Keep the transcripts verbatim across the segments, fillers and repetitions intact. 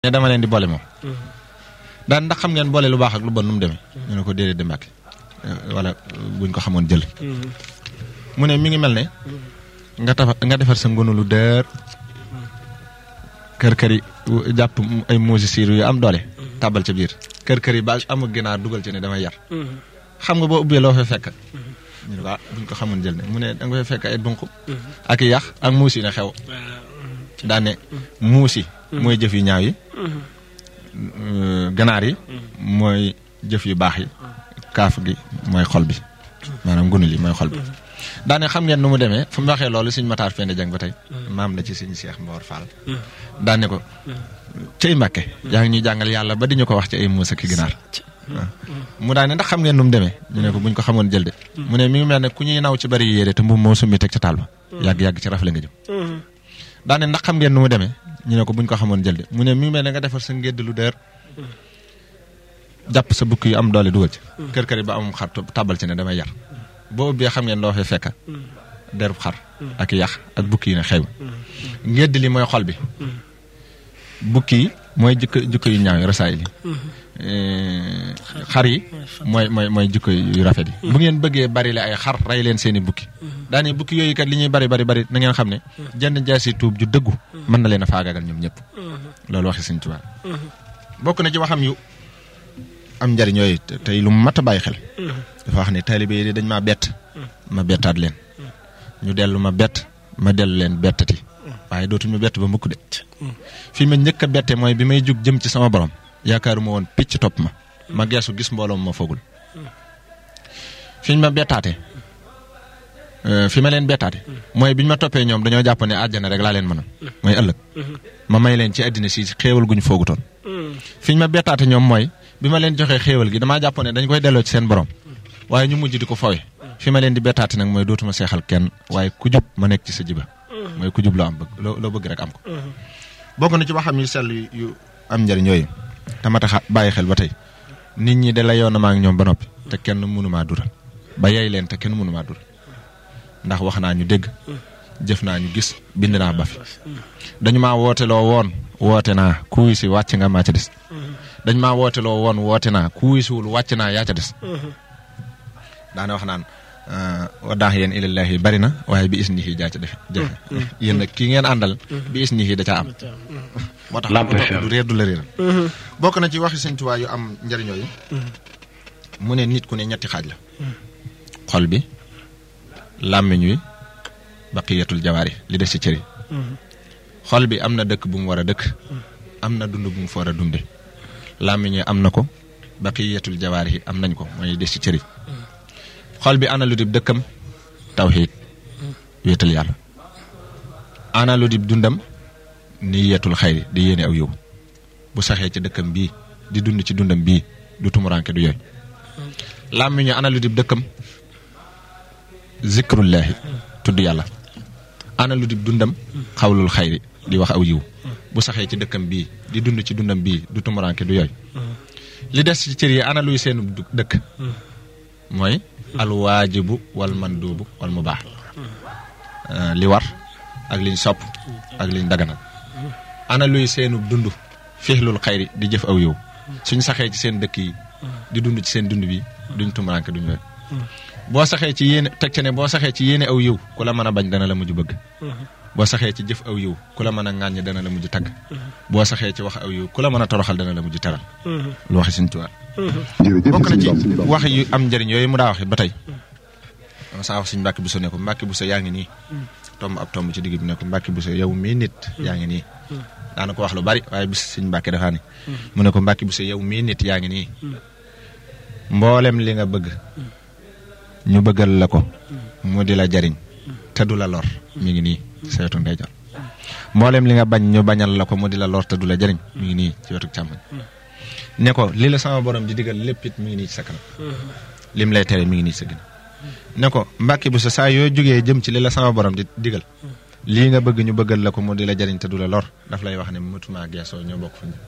ne dama leen di boole moom. daan ndax xam ngeen boole lu baax ak lu bon nu mu demee. ñu ne ko déedéet de Mbàkke wala buñ ko xamoon jël. mu ne mi ngi mel ne. nga tafa nga defar sa ngunu lu dër. kër kër yi jàpp ay musiciens yu am doole. tàbbal ca biir kër kër yi ba amul ginaar dugal ci ne damay yar. xam nga boo ubbee loo fay fekk. ñu ne waaw buñ ko xamoon jël ne mu ne da nga fay fekk ay dunq. ak i yàq ak muus yi ne xew. daan ne muus yi mooy jëf yu ñaaw yi. ganaar yi mooy jëf yu baax yi. kaaf gi mooy xol bi maanaam ngunu li mooy xol bi. daane xam ngeen nu mu demee fu mu waxee loolu Sëñ Matar Penda Jang ba tey maam la ci Sëñ Cheikh Mbor Fall. daane ko cey Mbàkke yaa ngi ñuy jàngal yàlla ba di ñu ko wax ci ay muus ak ginaar. mu daane ndax xam ngeen nu mu demee ñu ne ko buñ ko xamoon jël de. mu ne mi ngi mel ne ku ñuy naw ci bari yére te mbubb moo summi teg ca taal ba. yàgg-yàgg ci rafle nga jëm. daane ndax xam ngeen nu mu demee ñu ne ko buñ ko xamoon jël de mu ne mi ngi mel ne nga defar sa ngédd lu dër. jàpp sa bukk yu am doole dugal ci. kër kër yi ba amum xar tàbbal ci ne damay yar. boo ubbee xam ngeen loo fay fekk. derub xar. ak yax ak bukki yi ne xew. ngédd li mooy xol bi. bukki yi mooy jikko jikko yu ñaaw yi rasaay li. xar yi mooy mooy mooy jikko yu rafet yi. bu ngeen bëggee bari la ay xar rey leen seen i bukki. daane bukki yooyu kat li ñuy bari bari bari na ngeen xam ne. jenn jaasi tuub ju dëggu. mën na leen a faagagal ñoom ñëpp. loolu waxi Sëñ Tuubaa. bokk na ci waxam yu am njariñ yooyu tey lu mat a bàyyi xel. dafa wax ne taalibe yi dañ maa bett. ma bettaat leen. ñu dellu ma bett ma dellu leen bettati. waaye dootuñu bett ba mukk de. fi ma njëkk a bette mooy bi may jug jëm ci sama borom. yaakaaruma woon picc topp ma. ma geesu gis mbooloo ma foogul. fi ñu ma bettaate. fi ma leen bettaate. mooy bi ñu ma toppee ñoom dañoo jàpp ne àjjana rek laa leen mënoon. mooy ëllëg. ma may leen ci àddina si xéewal gu ñu foogutoon. fi ñu ma bettaate ñoom mooy. bi ma leen joxee xéewal gi damaa jàpp ne dañ koy delloo ci seen borom. waaye ñu mujj di ko fawe. fi ma leen di bettaate nag mooy dootuma seexal kenn waaye ku jub ma nekk ci sa jiba. mooy ku jub loo am bëgg loo loo bëgg rek am ko. bokk na ci waxam yu sell yu am njariñ yooyu. tamata xa bàyyi xel ba tey. nit ñi de la yoon na maa ngi ñoom ba noppi. te kenn mënumaa dural. ba yey leen te kenn mënumaa dural. ndax wax naa ñu dégg. jëf naa ñu gis bind naa ba fi. dañu maa wooteloo woon woote naa kuy si wàcc nga maa ca des. dañ maa wooteloo woon woote naa kuy siwul wàcc naa yaa ca des. daana wax naan waddaax yéen ilallaahi bari na waaye bi isnihi jaa ca defe jafe yéen nag kii ngeen àndal bi isnihi da caa am. moo tax du réer du la réeral. bokk na ci waxi Sëñ Tuubaa yu am njariñoo yi. mu ne nit ku ne ñetti xaaj la. xol bi làmmiñ wi baqiyatul jawaari li des ci cër yi. xol bi am na dëkk bu mu war a dëkk. am na dund bu mu fa war a dunde. làmmiñ wi am na ko baqiyatul jawaari yi am nañ ko mooy des ci cër yi. xol bi ana lu dib dëkkam tawxiid wéetal yàlla. ana lu dib dundam niyatul xayri di yéene aw yow bu saxee ci dëkkam bii di dund ci dundam bii du tumuranke du yooyu. làmmiñ wi ana lu dib dëkkam zikrullaahi tudd yàlla. ana lu dib dundam xawlul xayri di wax aw yiw bu saxee ci dëkkam bii di dund ci dundam bii du tumuranke du yooyu. li des ci cër yi ana luy seenu dëkk mooy alwaajibu wal manduubu wal mubaax. li war ak liñ sopp ak liñ daganal. ana luy seenu dund fixlul xayri di jëf aw yow suñ saxee ci seen dëkk yi di dund ci seen dund bi duñ tumuranke duñ yooyu. boo saxee ci yéene teg ca ne boo saxee ci yéene aw yiw ku la mën a bañ dana la mujj bëgg. boo saxee ci jëf aw yiw ku la mën a ŋàññ dana la mujj tagg. boo saxee ci wax aw yiw ku la mën a toroxal dana la mujj teral. lu waxi Sëñ Tuubaa. bokk na ci wax yu am njëriñ yooyu mu daa waxit ba tey. saa wax Sëñ Mbàkke Buso ne ko Mbàkke Buso yaa ngi nii. tomb ab tomb ci digg bi ne ko Mbàkke Buso yow mii nit yaa ngi nii. daana ko wax lu bari waaye bis Sëñ Mbàkke dafa ne. mu ne ko Mbàkke Buso yow mii nit yaa ngi nii. mboolem li nga bëgg. ñu bëggal la ko. mu di la jariñ. te du la lor mi ngi nii ci wetu ndeyjoor. mboolem li nga bañ ñu bañal la ko mu di la lor te du la jariñ mi ngi nii ci wetu càmmoñ. ne ko li la sama borom di digal lépp it mi ngi nii ci sa kanam. lim lay tere mi ngi nii ci sa ginnaaw. ne ko Mbàkke bu sa saa yoo jógee jëm ci li la sama borom di digal. lii nga bëgg ñu bëggal la ko mu di la jariñ te du la lor daf lay wax ne mutuma geesoo ñoo bokk fu ñu.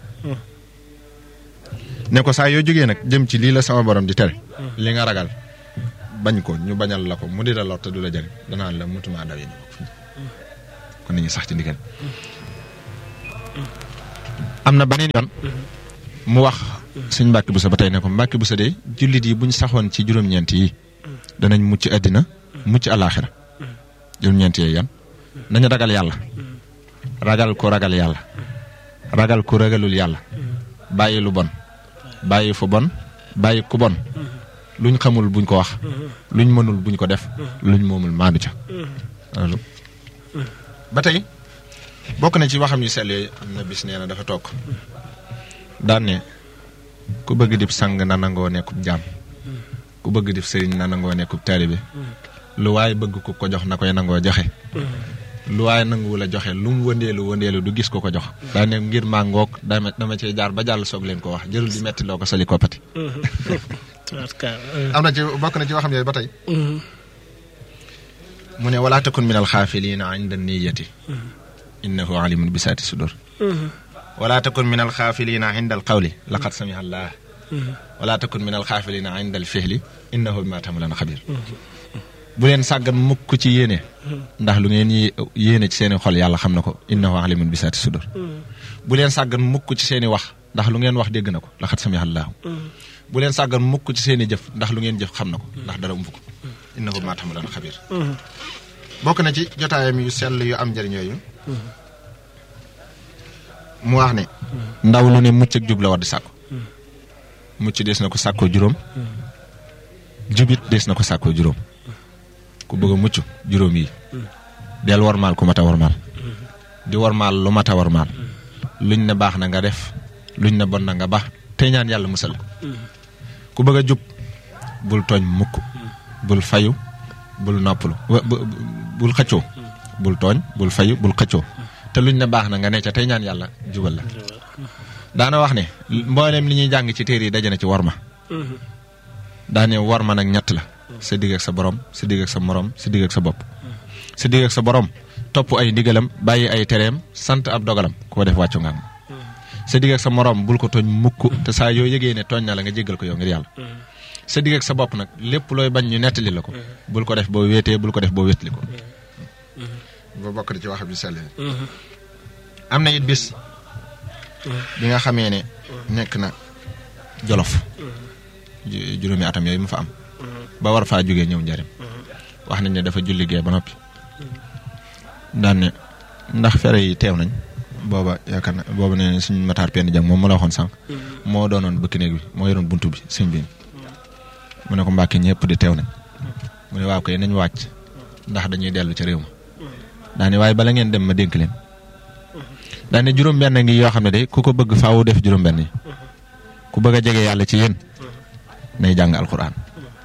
ne ko saa yoo jógee nag jëm ci lii la sama borom di tere. li nga ragal. bañ ko ñu bañal la ko mu di la lor te du la jariñ danaan la mutuma daw yi ñu bokk fu ñu. kon nañu sax ci ndigal. am na beneen yoon mu wax sëñ Mbàkke Buso ba tey ne ko Mbàkke Buso de jullit yi buñ saxoon ci juróom-ñeent yi danañ mucc àddina mucc alaaxira juróom-ñeent yi yan nañu ragal yàlla ragal ko ragal yàlla ragal ko ragalul yàlla bàyyi lu bon bàyyi fu bon bàyyi ku bon luñ xamul buñ ko wax luñ mënul buñ ko def luñ moomul maandu ca ba tey bokk na ci waxam yu sell yooyu am na bis nee na dafa toog daan ne ku bëgg dib sang na nangoo nekkub jaam ku bëgg dib sëriñ na nangoo nekkub taalibe lu waaye bëgg ko ko jox na koy nangoo joxe lu waaye nanguwul a joxe lu mu wëndeelu wëndeelu du gis ko ko jox daa ne ngir maa ngoog dama dama cee jaar ba jàll soog leen ko wax jërul di metti loo ko sali koppati am na ci bokk na ci waxam yooyu ba tey mu ne walaa takun min alxaafiliina inda niyati innahu alimun bisaati sudur walaa takun min alxaafiliina inda alqawli laqad samiha allah walaa takun min alxaafiliina inda alfihli innahu bima ta'maluna xabir bu leen sàggan mukk ci yéene ndax lu ngeen yéene ci seeni xol yàlla xam na ko innahu alimun bisaati sudur bu leen sàggan mukk ci seeni wax ndax lu ngeen wax dégg na ko laqad samiha allah bu leen sàggan mukk ci seeni jëf ndax lu ngeen jëf xam na ko ndax dara ump ko innahu bima ta'maluna xabir bokk na ci jotaayam yu sell yu am njëriñ yooyu mu wax ne ndaw lu ne mucc ak jub la war di sàkku mucc des na ko sàkkoo juróom jubit des na ko sàkkoo juróom ku bëgg a mucc juróom yi del warmaal ku mat a warmaal di warmaal lu mat a warmaal luñ ne baax na nga def luñ ne bon na nga baax tey ñaan yàlla musal ko ku bëgg a jub bul tooñ mukk bul fayu bul noppalu bul xëccoo bul tooñ bul fayu bul xëccoo te luñ ne baax na nga ne ca tey ñaan yàlla jubal la daana wax ne mboolem li ñuy jàng ci téere yi daje na ci warma daane warma nag ñett la sa digg ak sa borom sa digg ak sa morom sa digg ak sa bopp sa digg ak sa borom topp ay ndigalam bàyyi ay tereem sant ab dogalam ku ko def wàccu nga sa digg ak sa morom bul ko tooñ mukk te saa yoo yëgee ne tooñ na la nga jéggal ko yow ngir yàlla sa digg ak sa bopp nag lépp looy bañ ñu nettali la ko bul ko def boo wéetee bul ko def boo wéetli ko boo bokk di ci wax bi sell am na it bis bi nga xamee ne nekk na Jolof juróomi atam yooyu mu fa am ba war faa jógee ñëw njariñ wax nañ ne dafa julli gee ba noppi daan ne ndax fere yi teew nañ booba yaakaar na booba ne suñ mataar penn jàng moom ma la waxoon sànq moo doonoon bëkk néeg bi moo yoroon buntu bi sëñ bi mu ne ko Mbàkke ñëpp di teew nañ mu ne waaw koy nañ wàcc ndax dañuy dellu ca réew ma daane waaye bala ngeen dem ma dénk leen daane juróom-benn ngi yoo xam ne de ku ko bëgg faawu def juróom-benn yi ku bëgg a jege yàlla ci yéen nay jàng alxuraan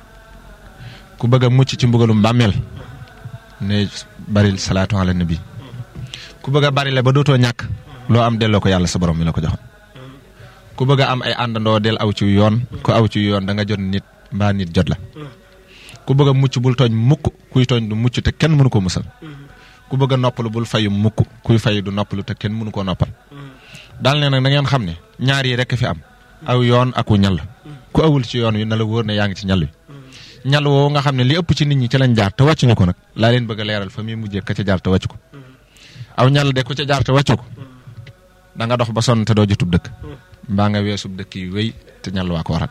ku bëgg a mucc ci mbugalum bàmmeel ne baril salaatu ala nabi ku bëgg a bari la ba dootoo ñàkk loo am delloo ko yàlla sa borom mi la ko joxoon ku bëgg a am ay àndandoo del aw ci yoon ku aw ci yoon da nga jot nit mbaa nit jot la ku bëgg a mucc bul tooñ mukk kuy tooñ du mucc te kenn mënu ko musal ku bëgg a noppalu bul fayu mukk kuy fayu du noppalu te kenn mënu koo noppal daal ne nag na ngeen xam ne ñaar yi rekk fi am aw yoon ak wu ñal ku awul ci yoon wi na la wóor ne yaa ngi ci ñal wi ñal woowu nga xam ne li ëpp ci nit ñi ci lañ jaar te wàccuñu ko nag laa leen bëgg a leeral fa muy mujjee ka ca jaar te wàccu ko aw ñal de ku ca jaar te wàccu ko da nga dox ba sonn te doo jotub dëkk mbaa nga weesub dëkk yi wéy te ñal waa ko waral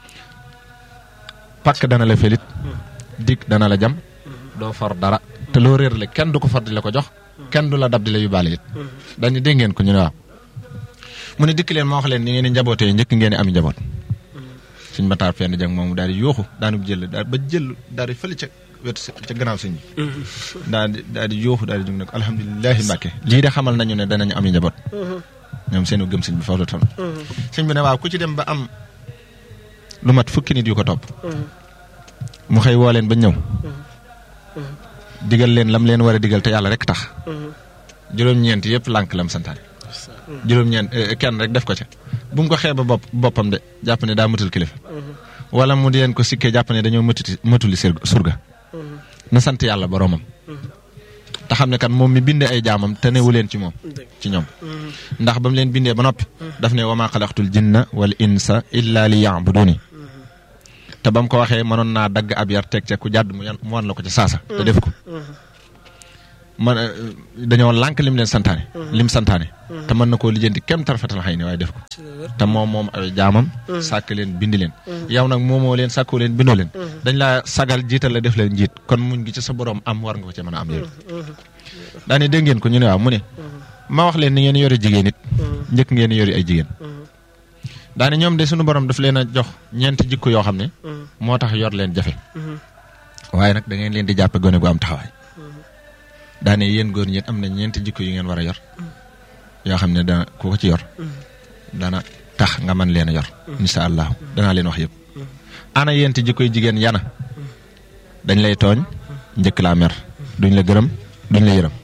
pakk dana la felit dig dana la jam doo for dara te loo réer le kenn du ko far di la ko jox kenn du la dab di la yóbbaale it dañu dégg ngeen ko ñu ne waaw mu ne dikk leen ma wax leen ni ngeen di njabootee njëkk ngeen di am njaboot suñ mataar fenn jàng moom daal di yooxu daanub jël daal ba jël daal di fële ca wetu ca gannaaw sëñ bi daal di daal di yooxu daal di jóg ne ko alhamdulilahi Mbàkke lii de xamal nañu ne danañu am njaboot ñoom seenu gëm sëñ bi foofu la tam sëñ bi ne waaw ku ci dem ba am lu mat fukki nit yu ko topp mu xëy woo leen ba ñëw digal leen lam leen war a digal te yàlla rek tax juróom-ñeent yëpp lànk lam santaane juróom-ñeent kenn rek def ko ca bu mu ko xeeba bopp boppam de jàpp ne daa matul kilifa wala mu di leen ko sikkee jàpp ne dañoo matuti matuli surga na sant yàlla boroomam te xam ne kan moom mi bindee ay jaamam te newu leen ci moom ci ñoom ndax ba mu leen bindee ba noppi daf ne wa maa xalaqtul jinna wal insa illa li ya'buduni te ba mu ko waxee mënoon naa dagg ab yar teg ca ku jàdd mu yan mu wan la ko ci saasa te def ko man dañoo lànk lim leen santaane lim santaane te mën na koo lijjanti kem tarfatal xëy ne waaye def ko te moom moom ay jaamam sàkk leen bind leen yow nag moomoo leen sàkkoo leen bindoo leen dañ laa sagal jiital la def leen njiit kon muñ gi ci sa borom am war nga ko ci mën a am yow daane dégg ngeen ko ñu ne waaw mu ne ma wax leen ni ngeen yore jigéen it njëkk ngeen yori ay jigéen daane ñoom de suñu borom daf leen a jox ñeenti jikko yoo xam ne moo tax yor leen jafe waaye nag da ngeen leen di jàppe gone gu am taxawaay daane yéen góor ñi am na ñeenti jikko yu ngeen war a yor yoo xam ne dana ku ko ci yor dana tax nga mën leen a yor insha allahu danaa leen wax yëpp ana yéenti jikkoy jigéen yana dañ lay tooñ njëkk laa mer duñ la gërëm duñ la yërëm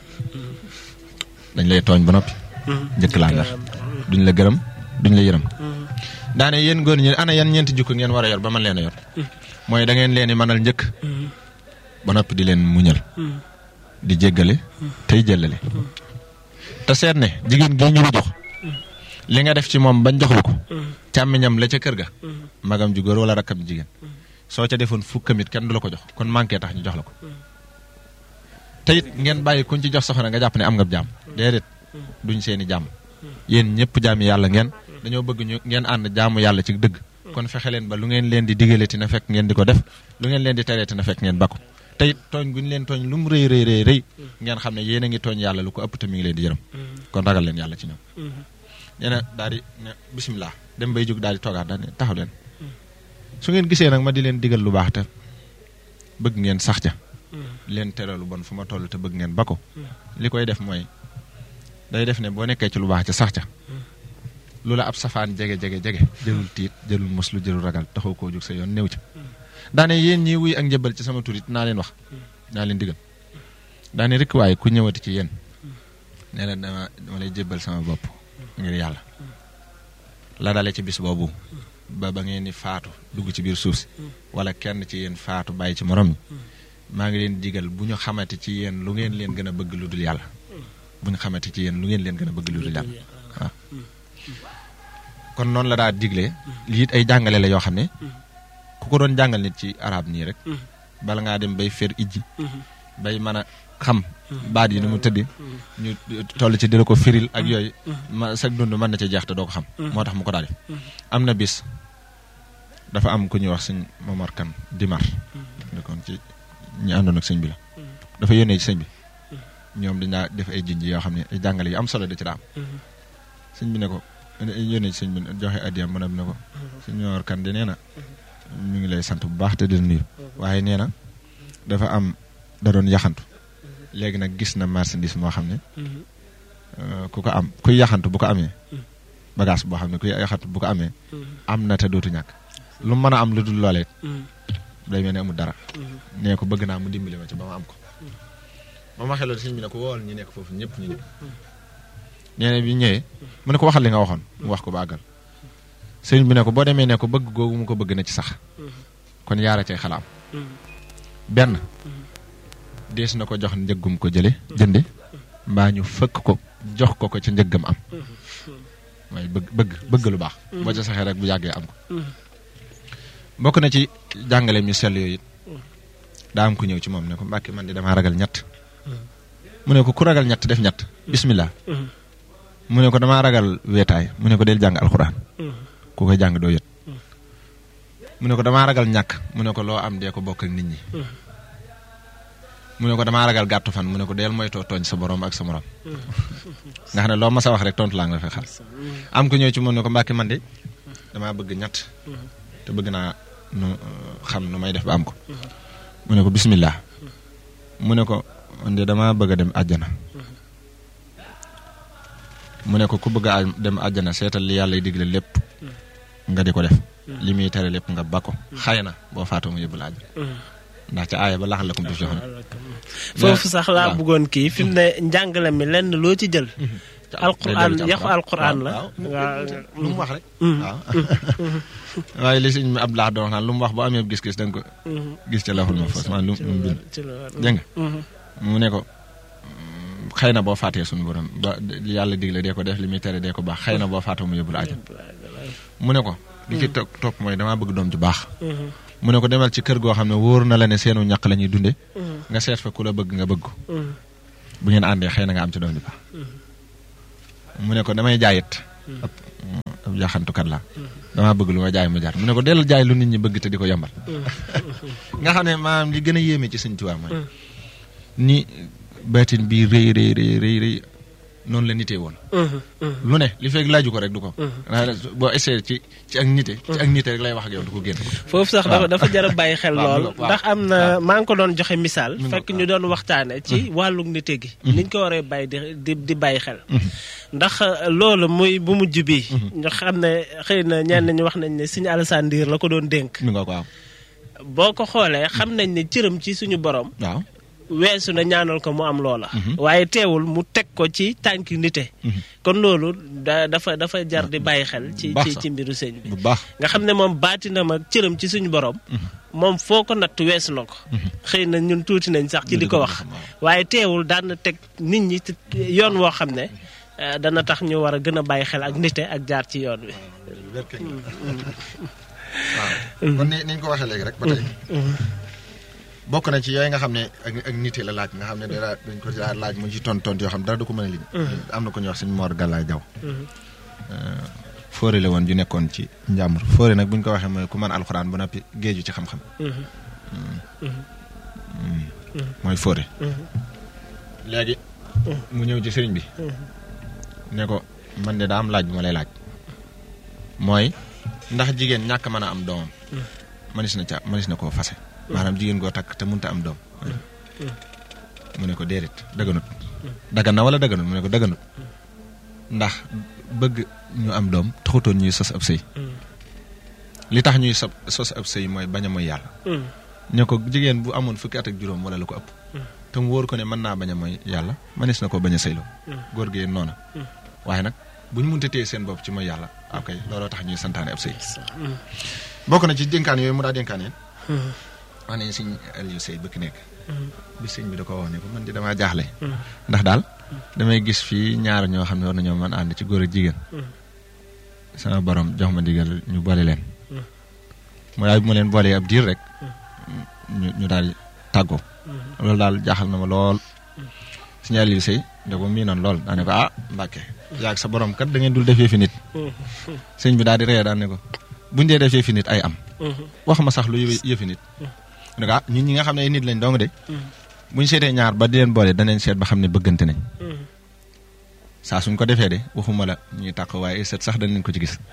dañ lay tooñ ba noppi njëkk laa mer duñ la gërëm duñ la yërëm daane yéen góor ñi ana yan ñeenti jikko ngeen war a yor ba mën leen a yor mooy da ngeen leen di mënal njëkk ba noppi di leen muñal di jéggale tey jëllale te seet ne jigéen gi ñu la jox li nga def ci moom bañ jox la ko càmmiñam la ca kër ga magam ju góor wala rakkam jigéen soo ca defoon fukkamit kenn du la ko jox kon manqué tax ñu jox la ko te it ngeen bàyyi kuñ ci jox soxna nga jàpp ne am nga jàmm déedéet duñ seeni jàmm yéen ñëpp jàmmi yàlla ngeen dañoo bëgg ñu ngeen ànd jaamu yàlla ci dëgg kon fexe leen ba lu ngeen leen di digaleeti na fekk ngeen di ko def lu ngeen leen di tereeti na fekk ngeen bakku te it tooñ guñ leen tooñ lu mu rëy rëy rëy rëy ngeen xam ne yéen a ngi tooñ yàlla lu ko ëpp te mi ngi leen di yërëm kon ragal leen yàlla ci ñoom nee na daal di ne bisimilah dem bay jóg daal di toogaat daal ne taxaw leen su ngeen gisee nag ma di leen digal lu baax te bëgg ngeen sax ca leen tere lu bon fu ma toll te bëgg ngeen ba ko li koy def mooy day def ne boo nekkee ci lu baax ca sax ca lu la ab safaan jege jege jege jëlul tiit jëlul moslu jëlul ragal taxaw koo jóg sa yoon néew ca daane yéen ñi wuy ak njëbal ci sama turit naa leen wax naa leen digal daane rek waaye ku ñëwati ci yéen nee na dama dama lay jébbal sama bopp ngir yàlla la dale ci bis boobu ba ba ngeen di faatu dugg ci biir suuf si wala kenn ci yéen faatu bàyyi ci morom ñi maa ngi leen digal bu ñu xamante ci yéen lu ngeen leen gën a bëgg lu dul yàlla bu ñu xamante ci yéen lu ngeen leen gën a bëgg lu dul yàlla waaw kon noonu la daa diglee lii it ay jàngale la yoo xam ne ku ko doon jàngal nit ci arab nii rek bala ngaa dem bay fer ijji bay mën a xam baat yi ni mu tëddi ñu toll ci dina ko firil ak yooyu ma sag dund mën na ci jeex te doo ko xam moo tax mu ko daa def am na bis dafa am ku ñuy wax sëñ Momar Kan Dimar kon ci ñu àndoon ak sëñ bi la dafa yónnee ci sëñ bi ñoom dañaa def ay jinj yoo xam ne ay jàngale yu am solo da ci daa am sëñ bi ne ko yónnee ci sëñ bi joxe addiyam mën a bi ne ko sëñ Momar Kan di nee na ñu ngi lay sant bu baax te di nuyu waaye nee na dafa am da doon yaxantu léegi nag gis na marchandise moo xam ne ku ko am kuy yaxantu bu ko amee bagage boo xam ne kuy yaxantu bu ko amee am na te dootu ñàkk lu mën a am lu dul loolee day mel ne amul dara nee ko bëgg naa mu dimbali ma ci ba ma am ko ba ma xeloon sëñ bi ne ko wool ñi nekk foofu ñëpp ñu ñëw nee na bi ñëwee mu ne ko waxal li nga waxoon mu wax ko ba àggal sëñ bi ne ko boo demee ne ko bëgg googu mu ko bëgg na ci sax kon yaara cay xalaam benn dees na ko jox njëggum ko jële jënde mbaa ñu fëkk ko jox ko ko ca njëggam am mooy bëgg bëgg bëgg lu baax boo ca saxee rek bu yàggee am ko bokk na ci jàngale ñu sell yooyu it daa am ku ñëw ci moom ne ko Mbàkke man di damaa ragal ñett mu ne ko ku ragal ñett def ñett bismillah mu ne ko damaa ragal weetaay mu ne ko del jàng alxuraan ku koy jàng doo yët mu ne ko damaa ragal ñàkk mu ne ko loo am dee ko bokk ak nit ñi mu ne ko damaa ragal gàttu fan mu ne ko deel moytoo tooñ sa borom ak sa morom nga xam ne loo ma sa wax rek tontu laa nga fa xal am ko ñëw ci moom ne ko Mbàkke man de damaa bëgg ñett te bëgg naa nu xam nu may def ba am ko mu ne ko bismillah mu ne ko man de damaa bëgg a dem àjjana mu ne ko ku bëgg a dem àjjana seetal li yàlla digle lépp nga di ko def li muy tere lépp nga ba ko xëy na boo faatoo mu yóbbu la àjjana ndax ca aaya ba laxal la ko def joxoon foofu sax laa bëggoon kii fi mu ne njàngale mi lenn loo ci jël alquran yaxu alquran la waaw lu mu wax rek waaw waaye li sëñ ab laax doon wax naan lu mu wax boo amee gis-gis da nga ko gis ca laxul ma fas maanaam lu mu bind dégg nga mu ne ko xëy na boo faatee suñu borom ba yàlla digle dee ko def li muy tere dee ko baax xëy na boo faatoo mu yóbbu la àjjana mu ne ko li ci topp topp mooy damaa bëgg doom ju baax mu ne ko demal ci kër goo xam ne wóor na la ne seenu ñaq la ñuy dunde nga seet fa ku la bëgg nga bëgg ko bu ngeen àndee xëy na nga am ci doom ji baax mu ne ko damay jaayit ab ab yaxantukat la damaa bëgg lu ma jaay mu jar mu ne ko dellu jaay lu nit ñi bëgg te di ko yombal nga xam ne maanaam li gën a yéeme ci Sëñ Tuubaa mooy ni baatin bii rëy rëy rëy rëy rëy noonu la nitee woon lu ne li fekk laaju ko rek du ko boo essayé ci ci ak nite ci ak nite rek lay wax ak yow du ko génn foofu sax dafa dafa jar a bàyyi xel lool ndax am na maa ngi ko doon joxe misaal fekk ñu doon waxtaane ci wàllug nite gi niñ ko waree bàyyi di di bàyyi xel ndax loolu muy bu mujj bi ñu xam ne xëy na ñenn ñu wax nañ ne Sëñ Alassane Ndir la ko doon dénk mi nga ko waaw boo ko xoolee xam nañ ne cëram ci suñu borom waaw weesu na ñaanal ko mu am loola waaye teewul mu teg ko ci tànki nite kon loolu da dafa dafa jar di bàyyi xel ci ci ci mbiru sëñ bi bu baax nga xam ne moom baatinam ak cëram ci suñu borom moom foo ko natt weesu na ko xëy na ñun tuuti nañ sax ci di ko wax waaye teewul daan na teg nit ñi yoon woo xam ne dana tax ñu war a gën a bàyyi xel ak nite ak jaar ci yoon wi waaw kon ni niñ ko waxee léegi rek ba tey bokk na ci yooyu nga xam ne ak ak nite la laaj nga xam ne da dañ ko laaj mu ci tont tont yoo xam ne dara du ko mën a lim am na ko ñuy wax Sëñ Mor Galaay Jaw fóore la woon ju nekkoon ci njàmbur fóore nag bu ñu ko waxee mooy ku mën alxuraan ba noppi géeju ci xam-xam mooy fóore léegi mu ñëw ci sëriñ bi ne ko man de daa am laaj bu ma lay laaj mooy ndax jigéen ñàkk mën a am doomam manis na ca manis na koo fase maanaam jigéen goo takk te mënta am doom mu ne ko déedéet daganut dagan na wala daganut mu ne ko daganut ndax bëgg ñu am doom taxutoon ñuy sos ab sëy li tax ñuy sos sos ab sëy mooy bañ a mooy yàlla ne ko jigéen bu amoon fukki at ak juróom wala lu ko ëpp te mu wóor ko ne mën naa bañ a mooy yàlla manis na koo bañ a sëyloo góor gi noona waaye nag bu ñu mënta téye seen bopp ci mooy yàlla ok looloo tax ñuy santaane ab sëy bokk na ci dénkaan yooyu mu daa dénkaanee wax nañu Sëñ Aliou Sey bëkk nekk bi sëñ bi da ko wax ne ko man di damaa jaaxle ndax daal damay gis fii ñaar ñoo xam ne war nañoo mën ànd ci góor ak jigéen sama borom jox ma ndigal ñu boole leen mu daal bi ma leen boolee ab diir rek ñu ñu daal tàggoo loolu daal jaaxal na ma lool Sëñ Aliou Sey da ko mii noon lool daa ne ko ah Mbàkke yaag sa borom kat da ngeen dul defee fi nit sëñ bi daal di ree daan ne ko buñ dee defee fi nit ay am wax ma sax lu yëfi nit ne ko ah ñun ñi nga xam ne ay nit lañ dong de buñ seetee ñaar ba di leen boole danañ seet ba xam ne bëggante nañ saa suñ ko defee de waxuma la ñuy tàq waaye seet sax danañ ko ci gis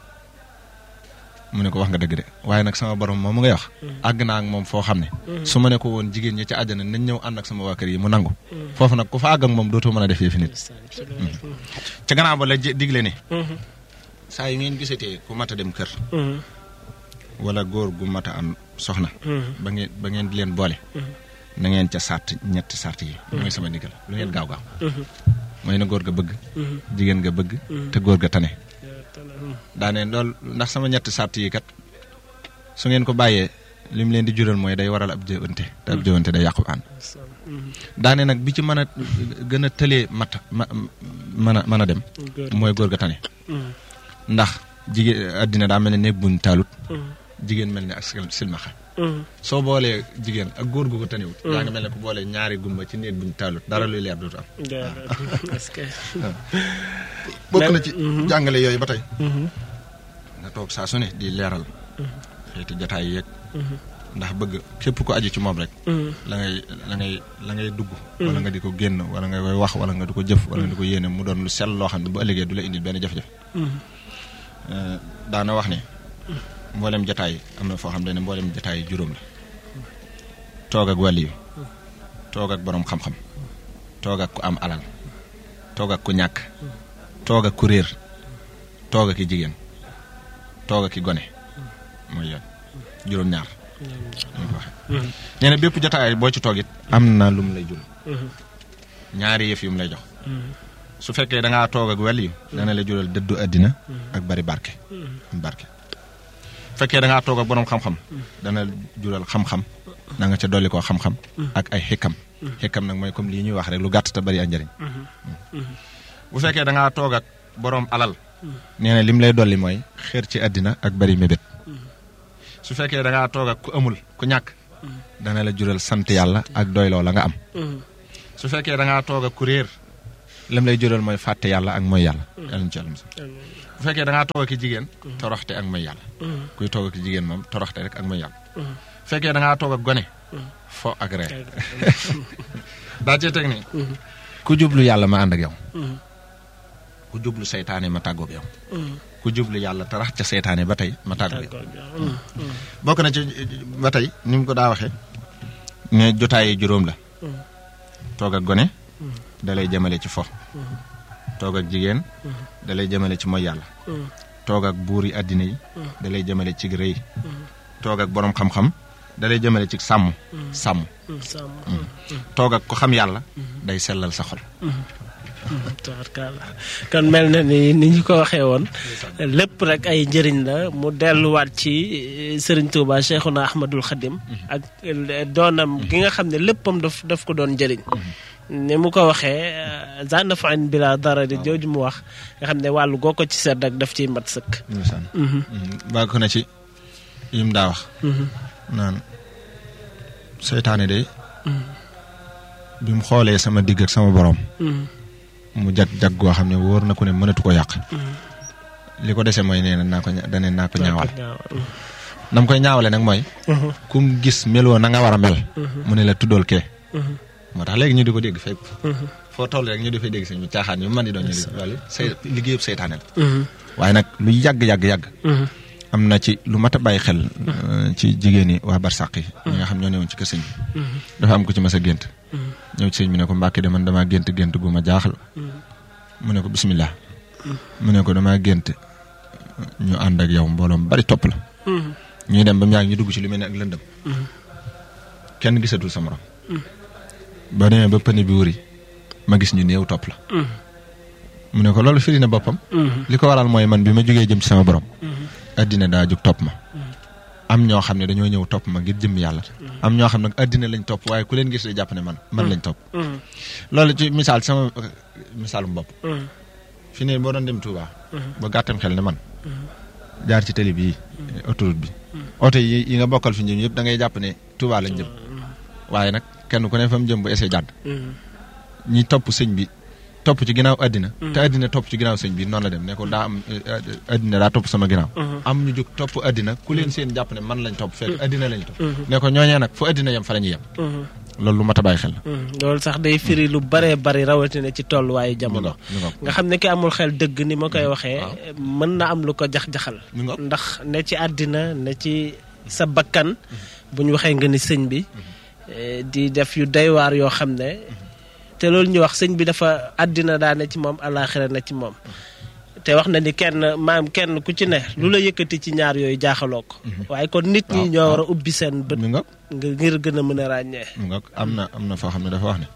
mu ne ko wax nga dëgg de waaye nag sama borom moom mu ngay wax àgg naa ak moom foo xam ne su ma ne ko woon jigéen ñi ci àjjana nañ ñëw ànd ak sama waa kër yi mu nangu foofu nag ku fa àgg ak moom dootoo mën a defee fi nit ca gannaaw ba la digle ne saa yu ngeen gisatee ku mat a dem kër wala góor gu mat a am soxna ba ngeen ba ngeen di leen boole na ngeen ca sart ñetti sart yi mooy sama ndigal lu ngeen gaaw gaaw mooy na góor ga bëgg jigéen ga bëgg te góor ga tane daane loolu ndax sama ñetti sart yi kat su ngeen ko bàyyee lim leen di jural mooy day waral ab jëwante te ab jëwante day yàqu ànd daane nag bi ci mën a gën a tëlee mat ma mën a mën a dem mooy góor ga tane ndax jigéen addina daa mel ne néeg buñ taalut jigéen mel ne ak silmaxa soo boolee jigéen ak góor gu ko tanewut yaa nga mel ne ku boolee ñaari gumba ci néeg buñ taalut dara luy leer dootu am bokk na ci jàngale yooyu ba tey nga toog saa su ne di leeral xeeti jataay yeeg ndax bëgg képp ko aju ci moom rek la ngay la ngay la ngay dugg wala nga di ko génn wala nga koy wax wala nga di ko jëf wala nga di ko yéene mu doon lu sell loo xam ne bu ëllëgee du la indil benn jafe-jafe daana wax ne mboolem jataay am na foo xam ne mboolem jataay juróom la toog ak wàll yi toog ak borom xam-xam toog ak ku am alal toog ak ku ñàkk toog ak ku réer toog ak ki jigéen toog ak ki gone mooy yoon juróom-ñaar ñu ko waxee nee na bépp jataay boo ci toog it am na lu mu lay jul ñaari yëf yu mu lay jox su fekkee da ngaa toog ak wàll yi dana la jural dëddu àddina ak bari barke am barke fekkee da ngaa toog ak borom xam-xam dana jural xam-xam da nga ca dolli koo xam-xam ak ay xikam xikam nag mooy comme lii ñuy wax rek lu gàtt te bari a njëriñ bu fekkee da ngaa toog ak borom alal nee na lim lay dolli mooy xeer ci àddina ak bari mébét su fekkee da ngaa toog ak ku amul ku ñàkk dana la jural sant yàlla ak doyloo la nga am su fekkee da ngaa toog ak kuréer lam lay jural mooy fàtte yàlla ak mooy yàlla yàlla ci yàlla bu fekkee da ngaa toog ak jigéen toroxte ak mooy yàlla kuy toog ak jigéen moom toroxte rek ak mooy yàlla bu fekkee da ngaa toog ak gone fo ak ree daa cee teg ni ku jublu yàlla ma ànd ak yow ku jublu seytaane ma tàggoog yow ku jublu yàlla tarax ca seytaane ba tey ma tàggoog yow bokk na ci ba tey ni mu ko daa waxee ne jotaay juróom la toog ak gone dalay jëmale ci fo toog ak jigéen dalay jëmale ci mooy yàlla toog ak buur yi àddina yi dalay jëmale ci rëy toog ak borom xam-xam dalay jëmale ci sàmm sàmm toog ak ko xam yàlla day sellal sa xol kon mel na ni ni ñu ko waxee woon lépp rek ay njëriñ la mu delluwaat ci Serigne Touba Cheikhouna Ahmadul Khadim ak doonam gi nga xam ne léppam daf daf ko doon njëriñ ni mu ko waxee zanafan bila dara di jooju mu wax nga xam ne wàllu goo ko ci seet rek daf ciy mat sëkk baa ko na ci yim daa wax naan seytaane de bi mu xoolee sama digg ak sama borom mu jag jag goo xam ne wóor na ko ne mënatu ko yàq li ko dese mooy nee na naa ko dane naa ko ñaawal nam koy ñaawale nag mooy kum gis meloo na nga war a mel mu ne la tuddool kee moo tax léegi ñu di ko dégg fépp foo toll rek ñu di fay dégg sëñ bi caaxaan yu man di doon ñu di wàllu say liggéeyub seytaane la waaye nag lu yàgg-yàgg-yàgg am na ci lu mat a bàyyi xel ci jigéen yi waa barsàq yi ñi nga xam ñoo newoon ci kër sëñ bi dafa am ko ci mas a gént ñëw ci sëñ bi ne ko Mbàkke de man damaa gént gént gu ma jaaxal mu ne ko bismillah mu ne ko damaa gént ñu ànd ak yow mbooloom bari topp la ñuy dem ba mu yàgg ñu dugg ci lu mel ne ak lëndëm kenn gisatul sa morom ba demee ba pëne bi wuri ma gis ñu néew topp la mu ne ko loolu firi na boppam li ko waral mooy man bi ma jógee jëm ci sama borom addina daa jóg topp ma am ñoo xam ne dañoo ñëw topp ma ngir jëm yàlla am ñoo xam ne addina lañ topp waaye ku leen gis day jàpp ne man man lañ topp loolu ci misaal sama misaalum bopp fi ne boo doon dem Touba ba gàttam xel ne man jaar ci télé bi autoroute bi oto yi yi nga bokkal fi njëm yëpp da ngay jàpp ne Touba lañ jëm waaye nag kenn ku ne fa mu jëm bu essayé jàdd ñi topp sëñ bi topp ci ginnaaw addina te addina topp ci ginnaaw sëñ bi noonu la dem ne ko daa am addina daa topp sama ginnaaw am ñu jóg topp addina ku leen seen jàpp ne man lañ topp fekk addina lañ topp ne ko ñooñee nag fu addina yem fa la ñuy yem loolu lu mat a bàyyi xel la loolu sax day firi lu baree bari rawatina ci tolluwaayu jamono nga xam ne ki amul xel dëgg ni ma koy waxee mën na am lu ko jax-jaxal ndax ne ci àddina ne ci sa bakkan bu ñu waxee nga ni sëñ bi di def yu doy waar yoo xam ne te loolu ñu wax sëñ bi dafa àddina daa ne ci moom alaaxira na ci moom te wax na ni kenn maam kenn ku ci ne lu la yëkkati ci ñaar yooyu jaaxaloo ko waaye kon nit ñi ñoo war a ubbi seen bët nga ngir gën a mën a ràññee nga am na am na foo xam ne dafa wax ne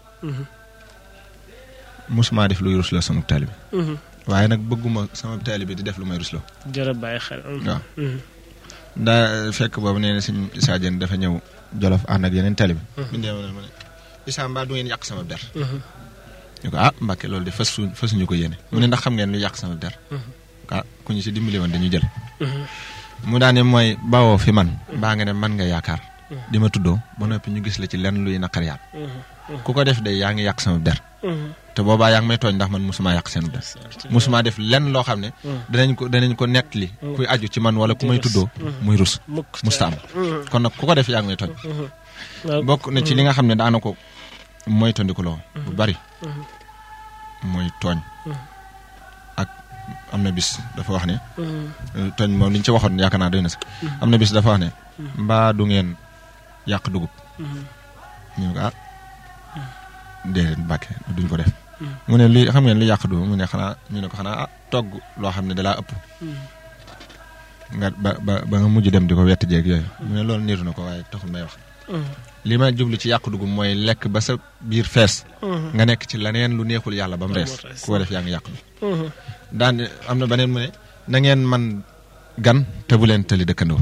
musuma def luy rusloo sama taalibe waaye nag bëgguma sama taalibe di def lu may rusloo jërë bàyyi xel waaw daa fekk boobu nee na sëñ Issa Diène dafa ñëw Jolof ànd ak yeneen taalibe bindee ma ne ma ne Issa mbaa du ngeen yàq sama der ñu ko ah Mbàkke loolu de fas fasuñu ko yéene mu ne ndax xam ngeen lu yàq sama der ah ku ñu si dimbali woon dañu jël mu daane mooy bawoo fi man baa nga ne man nga yaakaar di ma tuddoo ba noppi ñu gis la ci lenn luy naqar yaat ku ko def de yaa ngi yàq sama der te boobaa yaa ngi may tooñ ndax man mosumaa yàq seen der mosumaa def lenn loo xam ne danañ ko danañ ko nettali kuy aju ci man wala ku may tuddoo muy rus musta am kon nag ku ko def yaa ngi may tooñ bokk na ci li nga xam ne daana ko mooy tondikuloo bu bari mooy tooñ ak am na bis dafa wax ne tooñ moom li ñu ci waxoon yaakaar naa doy na sax am na bis dafa wax ne mbaa du ngeen yàq dugub ñu ko ah déedéet Mbàkke duñ ko def mu ne li xam ngeen li yàq dugub mu ne xanaa ñu ne ko xanaa ah togg loo xam ne dalaa ëpp nga ba ba ba nga mujj dem di ko wett jeeg yooyu mu ne loolu niiru na ko waaye taxul may wax li ma jublu ci yàq dugub mooy lekk ba sa biir fees nga nekk ci leneen lu neexul yàlla ba mu rees ku ko def yaa ngi yàq bi daan am na beneen mu ne na ngeen man gan te bu leen tëli dëkkandoo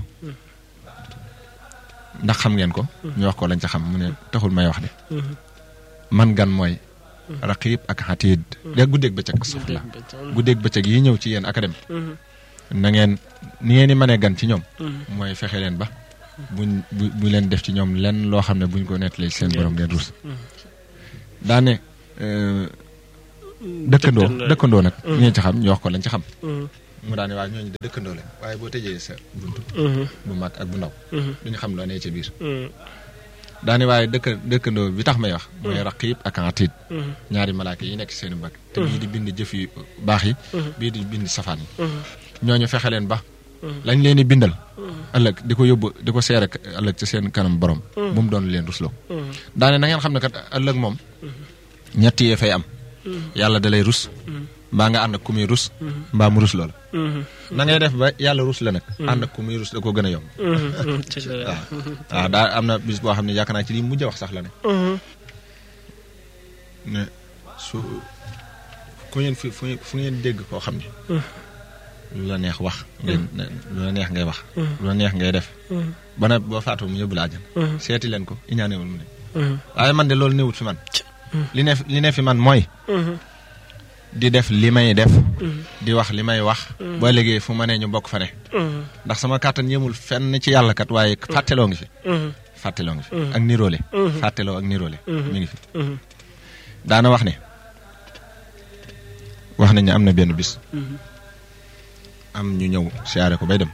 ndax xam ngeen ko ñu wax ko lañ ca xam mu ne taxul may wax de man gan mooy raqib ak xatiid de guddeeg bëccëg soxla guddeeg bëccëg yi ñëw ci yéen académie na ngeen ni ngeen di mënee gan ci ñoom mooy fexe leen ba buñ bu bu leen def ci ñoom lenn loo xam ne buñ ko nettalee seen borom ngeen rus daane dëkkandoo dëkkandoo nag ñeen ci xam ñu wax ko lañ ci xam mu daane waaye ñooñu de dëkkandoo lañ waaye boo tëjee sa buntu bu mag ak bu ndaw duñu xam loo nee ci biir daane waaye dëkk dëkkandoo bi tax may wax mooy raqiib ak atiid ñaari malaaka yi nekk seen mbagg te bii di bind jëf yu baax yi bii di bind safaan yi ñooñu fexe leen ba lañ leen di bindal ëllëg di ko yóbbu di ko seere ëllëg ci seen kanam borom bu mu doon leen rusloo daane na ngeen xam ne kat ëllëg moom ñett yee fay am yàlla da lay rus mbaa nga ànd ak ku muy rus mbaa mu rus loola na ngay def ba yàlla rus la nag ànd ak ku muy rus da ko gën a yomb waaw waaw daa am na bis boo xam ne yaakaar naa ci lii mujj wax sax la ne ne su ku ngeen fi fu ngeen dégg koo xam ne lu la neex wax ngeen lu la neex ngay wax lu la neex ngay def ba na boo faatoo mu yóbbu la àjjana seeti leen ko iñaanewul mu ne waaye man de loolu newut fi man li ne li ne fi man mooy di def li may def di wax li may wax ba léegi fu ma ne ñu bokk fa ne ndax sama kàttan yëmul fenn ci yàlla kat waaye fàtteloo ngi fi fàtteloo ngi fi ak niroole fàtteloo ak niroole mi ngi fi daana wax ne wax nañ ne am na benn bis am ñu ñëw siyaare ko bay dem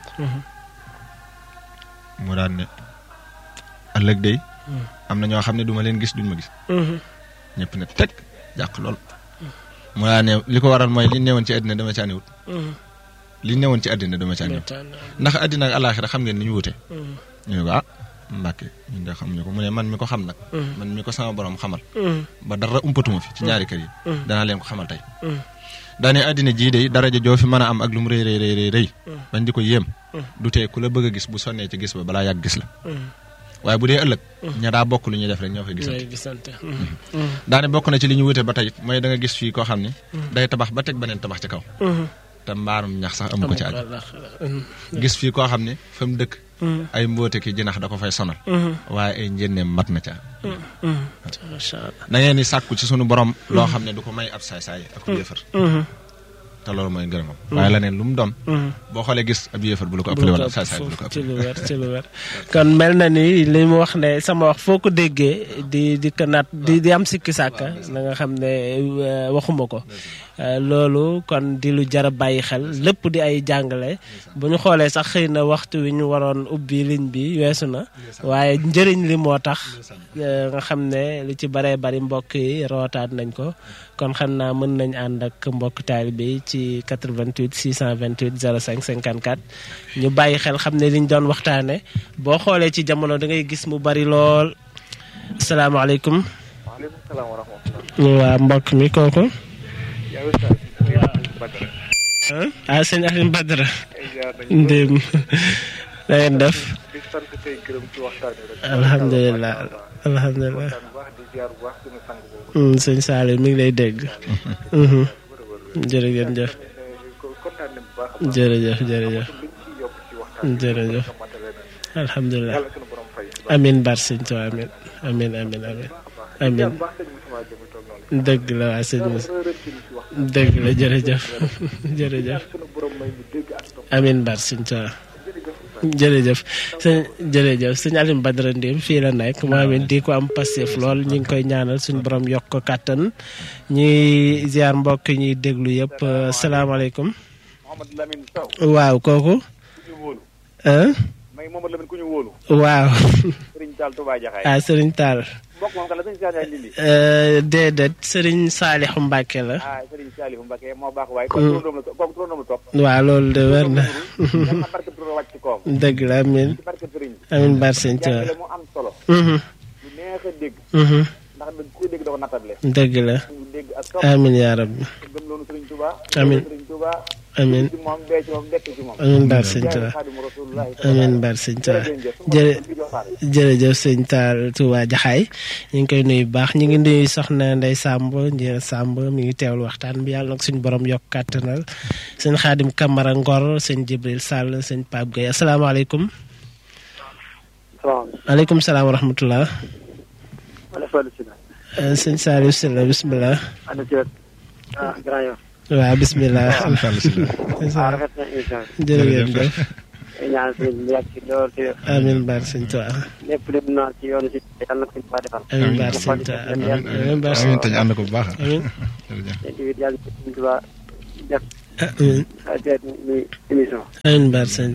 mu daan ne ëllëg day am na ñoo xam ne duma leen gis duñ ma gis ñëpp ne teg jàq lool mu daan ne li ko waral mooy li newoon ci àddina dama ci anewut li newoon ci àddina dama ci anewut ndax àddina ak àllaaxira xam ngeen ni ñu wute ñu ne ko ah Mbàkke ñun de xamuñu ko mu ne man mi ko xam nag man mi ko sama borom xamal ba dara umpatuma fi ci ñaari kër yi danaa leen ko xamal tey daane àddina jii de daraja joo fi mën a am ak lu mu rëy rëy rëy rëy bañ di ko yéem du tee ku la bëgg a gis bu sonnee ci gis ba balaa yàgg gis la waaye bu dee ëllëg ña daa bokk lu ñuy def rek ñoo fay gisante daane bokk na ci li ñu wute ba tey mooy da nga gis fii koo xam ne day tabax ba teg beneen tabax ci kaw te mbaarum ñax sax amu ko ci àjj gis fii koo xam ne fa mu dëkk ay mboote ki jinax da ko fay sonal waaye ay njënneem mat na ca da ngeen di sàkku ci sunu borom loo xam ne du ko may ab saay-saay ak yéefar te loolu mooy ngërëmam waaye la neen lu mu doon boo xoolee gis ab yéefar bu la ko ëppale wala saay saay bu la ko ëppale ci lu wér ci lu wér kon mel na ni li mu wax ne sama wax foo ko déggee di di ko naat di di am sikki sàkka na nga xam ne waxuma ko loolu kon di lu jar a bàyyi xel lépp di ay jàngale bu ñu xoolee sax xëy na waxtu wi ñu waroon ubbi ligne bi weesu na waaye njëriñ li moo tax nga xam ne li ci baree bari mbokk yi rootaat nañ ko kon xam naa mën nañ ànd ak mbokk taalibe bi ci quatre-vingt-huit six cent vingt-huit zéro cinq cinquante-quatre ñu bàyyi xel xam ne liñ doon waxtaane boo xoolee ci jamono da ngay gis mu bari lool. asalaamaaleykum. waaleykum salaam wa rahmatulah. waa mbokk mi kooku. ah sëñ Alioune Badara. ndéem na ngeen def. alhamdulilah alhamdulilah. sëñ Saliou mi ngi lay dégg. jërëjëf jëf. jërëjëf jërëjëf. jërëjëf. alhamdulilah. amiin bar sëñ Tuubaa amiin amiin amiin amiin amiin. dëgg la waa sëñ Moussa dëgg la jërëjëf jërëjëf amiin bar sëñ Tuubaa jërëjëf sëñ jërëjëf sëñ Alioune Badara Ndim fii la nekk maa ngi di ko am passif lool ñu ngi koy ñaanal suñu borom yokk ko kàttan ñuy ziar mbokk ñuy déglu yëpp salaamaaleykum. waaw kooku. waaw. ah Serigne Tall. déedéet Serigne Saliou Mbacke la. waaw loolu de wér na. dëgg la amiin amiin baar sëñ Tuubaa. dëgg la amiin yaa rabbi amiin amiin amiin baar sëñ Tuubaa amiin baar sëñ Tuubaa jërë jërëjëf sëñ Taal Touba Jaxaay ñu ngi koy nuyu baax ñu ngi nuyu soxna Ndey Samb Ndié Samb mi ngi teewlu waxtaan bi yàlla nag suñu borom yokk kàttanal sëñ Xaadim Kamara Ngor sëñ Jibril Sall sëñ Pape Gueye asalaamaaleykum. aleykum salaam wa rahmatullah. sëñ Saliou Sylla bisimilah. waaw bisimilah. jërëjëf. ñaan sëriñ bi yàgg ci lool ci amiin baar sëñ Tuubaa lépp lim naa ci yoonu si yàlla na ko fa defal amiin baar sëñ Tuubaa amiin baar sëñ amiin te ñu ànd ko bu baax amiin tamit yàlla ci sëriñ Tuubaa def amiin muy émission amiin baar sëñ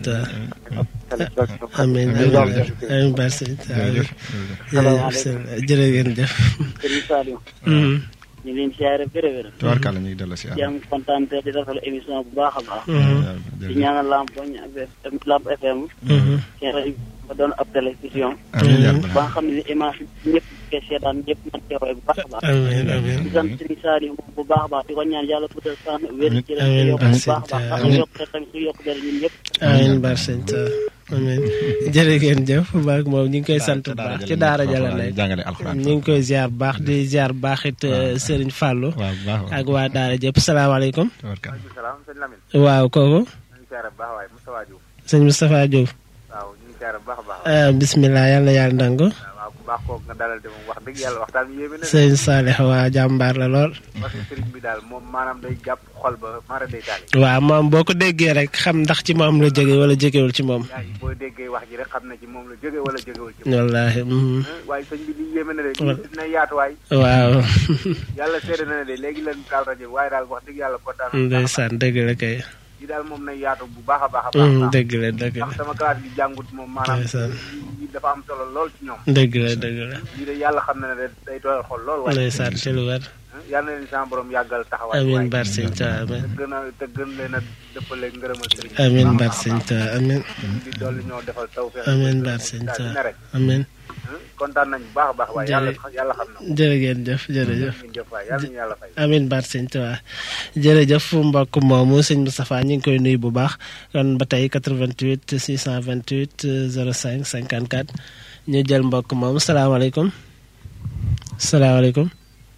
Tuubaa amiin amiin baar sëñ Tuubaa jërë ngeen jëf Sëriñ Saliou ñu leen siyaare béré béré tubaarkàlla ñu ngi dellu si ci am kontaan te di rafetlu émission bu baax a baax di ñaanal Lamp Lamp F M seen rajo ba doon ab télévision ba nga xam ne image ñëpp ke seetaan ñëpp man cee roy bu baax a baax amiin amiin di sant Sëriñ Saliou moom bu baax a baax di ko ñaan yàlla guddal fan wér ci rek yokk bu baax a baax ak yokk tamit su yokk dara ñun ñëpp amiin baar sëñ Tuubaa amiin jërë ngeen jëf baak moom ñu ngi koy sant bu baax ci daara jala nekk jàngale alxuraan ñu ngi koy ziar bu baax di ziar bu baax it Serigne Fallou ak waa daara jëpp salaamaaleykum salaam sëñ Lamine waaw kooku ñu ngi siyaare bu baax waaye Moustapha Diouf sëñ Moustapha Diouf waaw ñu ngi siyaare bu baax a baax bismillah yàlla yàlla nangu waaw bu baax kooku nga dalal de moom wax dëgg yàlla waxtaan bi yéeme na sëñ Salih waa jàmbaar la lool parce que sëriñ bi daal moom maanaam day jàpp xol ba mara day taali waaw moom boo ko déggee rek xam ndax ci moom la jóge wala jógewul ci moom yaa boo déggee wax ji rek xam na ci moom la jóge wala jógewul ci moom wallaahi waaye sëñ bi lii yéeme na de lii dina yaatu waay waaw yàlla seede na ne de léegi lan taal rajo waaye daal wax dëgg yàlla kontaan ndeysaan dëgg la kay yi daal moom na yaatu bu baax a baax a baax dëgg la dëgg la ndax sama classe bi jàngut moom maanaam yi dafa am solo lool ci ñoom dëgg la dëgg la lii de yàlla xam na ne de day tooyal xol lool waaye ndeysaan ci lu wér yàlla na leen sama borom yàggal taxawaay amiin baar sëñ Tuubaa amiin te gën a te gën leen a dëppale ngërëmal sëriñ amiin baar sëñ Tuubaa amiin di dolli ñoo defal tawfeex amiin baar sëñ Tuubaa amiin kontaan nañ bu baax a baax waaye yàlla yàlla xam na jërë ngeen jëf jërëjëf yàlla fay amiin baat sëñ Tuubaa jërëjëf mbokk moomu sëñ Moustapha ñu ngi koy nuyu bu baax kon ba tey quatre-vingt-huit six cent vingt-huit zéro cinq cinquante-quatre ñu jël mbokk moomu salaamaaleykum salaamaaleykum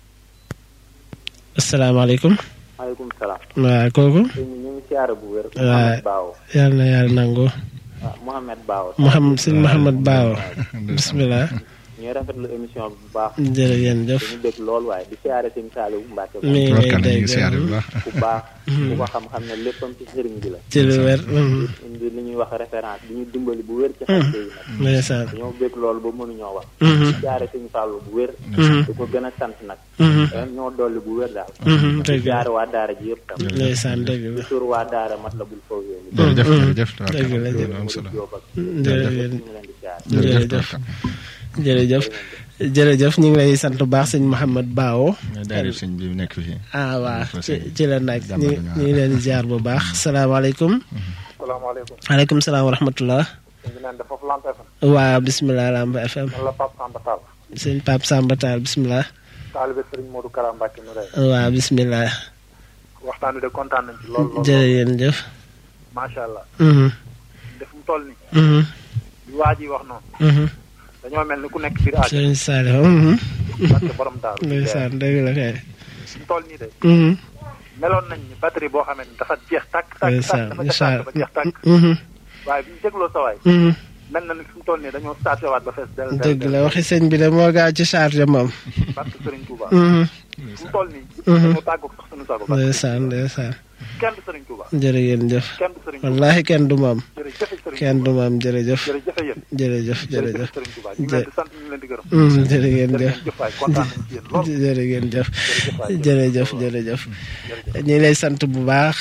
asalaamaaleykum maaleykum salaam waaw kooku ñu ngi siyaare bu wér waaw yàlla na yàlla nangu waaw Mouhamed Bao Mouhamed sëñ Mouhamed Bao bismillah ñuy rafetlu émission bi bu baax jërë ngeen jëf dañu dégg lool waaye di siyaare sëñ Saliou Mbacke mi ngi lay dégg bu baax ku ko xam-xam ne léppam ci sëriñ bi la ci lu wér indi li ñuy wax référence di ñu dimbali bu wér ci xarit yi nag ndeysaan dañoo dégg loolu ba mënuñoo wax siyaare sëñ Fallou bu wér di ko gën a sant nag ñoo dolli bu wér daal di siyaare waa daara ji yëpp tam ndeysaan dëgg la di tur waa daara mat la bul faw yéen jërëjëf jërëjëf dëgg la jërëjëf jërëjëf jërëjëf jërëjëf ñu ngi lay sant bu baax sëñ Mouhamed Bao daara sëñ bi nekk fii ah waaw ci ci la nag ñu ngi leen di ziar bu baax salaamaaleykum salaamaaleykum aleykum salaam wa rahmatullah ñu ngi naan de foofu Lamp F M waaw bismillah Lamp F M man la Pape Samba Tall sëñ Pape Samba Tall bismillah taalibe sëriñ Modou Kara Mbacke nu rey waaw bismillah waxtaan wi de kontaan nañ ci lool lool jërëjëf macha allah mhm def mu toll ni mhm li waa ji wax noonu mhm dañoo mel ni ku nekk biir aajo sëñ Saliou mhm parce que borom daaru ndeysaan dëgg la kay mu toll nii de mhm meloon nañ ni batterie boo xamee ne dafa jeex tàkk tàkk tàkk dafa jeex tàkk dafa jeex tàkk mhm waaye bi ñu dégloo sa waay mhm mel na ni fi mu toll nii dañoo chargé waat ba fees del dëgg la waxi sëñ bi de moo gaaw ci charge moom parce que Serigne Touba mhm fi mu toll nii dañoo tàggoog sax suñu sago ndeysaan ndeysaan kenn du Serigne Touba jërë ngeen jëf kenn du Serigne Touba wallaahi kenn du moom jërëjëf Serigne kenn du moom jërëjëf jërëjëf yéen jërëjëf jërëjëf Serigne Touba ñu ngi leen di sant ñu ngi leen di gërëm jërë ngeen jëf jëf waay kontaan nañ ci yéen lool jërë ngeen jëf jërëjëf jërëjëf ñu ngi lay sant bu baax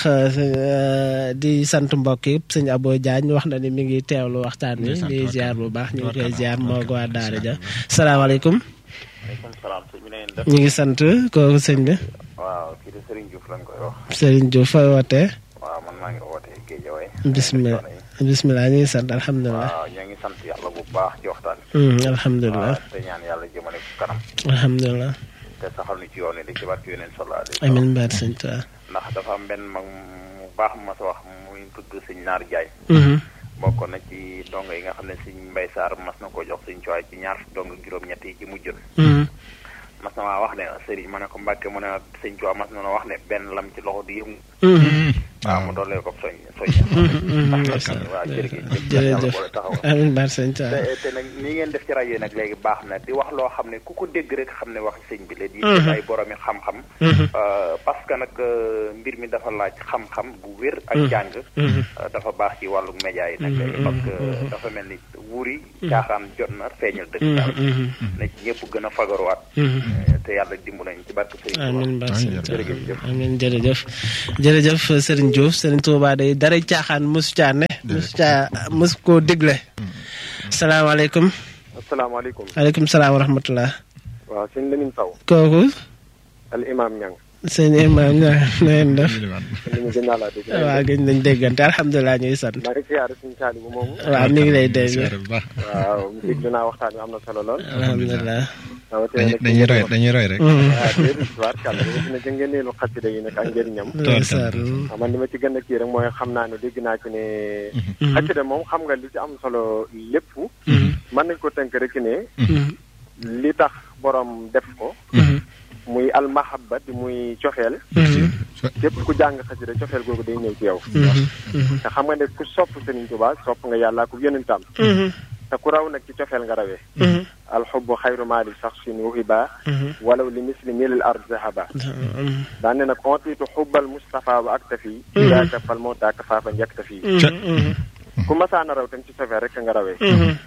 di sant mbokk yëpp sëñ Abo Diagne wax na ni mi ngi teewlu waxtaan wi di ziar bu baax ñu ngi koy ziar moo ko waa daara ja salaamaaleykum waaleykum salaam sëñ bi na ngeen def ñu ngi sant kooku sëñ bi waaw kii de Serigne Diouf lañ koy wax Serigne Diouf fooy wootee waaw man maa ngi wootee Guédiawaye bismillah bismillah ñu ngi sant alhamdulilah waaw ñoo ngi sant yàlla bu baax ci waxtaan bi alhamdulilah te ñaan yàlla jëmale ko kanam alhamdulilah te saxal ni ci yoon yi di ci barke yeneen soldat yi amiin baat sëñ Tuubaa ndax dafa am benn mag mu baax ma sa wax muy tudd sëñ Naar Jaay bokk na ci dong yi nga xam ne sëñ Mbay Saar mas na ko jox sëñ Cuwaay ci ñaar dong juróom-ñett yi ci mujjën mas na maa wax ne sëriñ ma ne ko Mbàkke mu ne sëñ Cuwaay mas na wax ne benn lam ci loxo di yëngu waaw mu doolee ko soñ soñ waaw jërëjëf jërëjëf amiin bar sëñ ta te nag ni ngeen def ci rajo yi nag léegi baax na di wax loo xam ne ku ko dégg rek xam ne wax sëñ bi la di ay boromi xam-xam parce que nag mbir mi dafa laaj xam-xam bu wér ak jàng dafa baax ci wàllu média yi nag léegi parce que dafa mel ni wuri caaxaan jot na feeñal dëgg daal na ci ñëpp gën a fagaruwaat te yàlla dimbu nañ ci barke sëñ amiin bar sëñ ta amiin jërëjëf jërëjëf Serigne Diouf Serigne Touba day dara caaxaan mosu caa ne mosu caa mosu koo dégle salaamaaleykum asalaamaaleykum aleykum salaam wa rahmatullah waaw sëñ Lamine Sow kooku al imam ñang sëñ imam ñang na ngeen def ñu gën naa laa dégg waaw gëj nañ déggante alhamdulilah ñuy sant maa ngi siyaare suñu saali bu moomu waaw ñu ngi lay dégg waaw déglu naa waxtaan bi am na solo lool alhamdulilah dañuy roy dañuy roy rek waaw déedéet waat kàlla dina ci ngëneelu xasida yi nag ak njëriñam man li ma ci gën a kii rek mooy xam naa ne dégg naa ci ne xasida moom xam nga li ci am solo lépp mën nañ ko tënk rek ne li tax borom def ko muy almahabba di muy cofeel képp ku jàng xasida cofeel googu day ñëw ci yow te xam nga ne ku sopp Sëriñ Tuubaa sopp nga yàlla ku yonentam te ku raw nag ci cofeel nga rawee alxubbu xayru maali saxsin wuhiba walaw li misli milil ard zahaba daan ne nag ontiitu xubbal Mustafa ba ak tafi yaaka fal moo taaka faafa njëkk tafi ku masaana raw tam ci cofeel rek nga rawee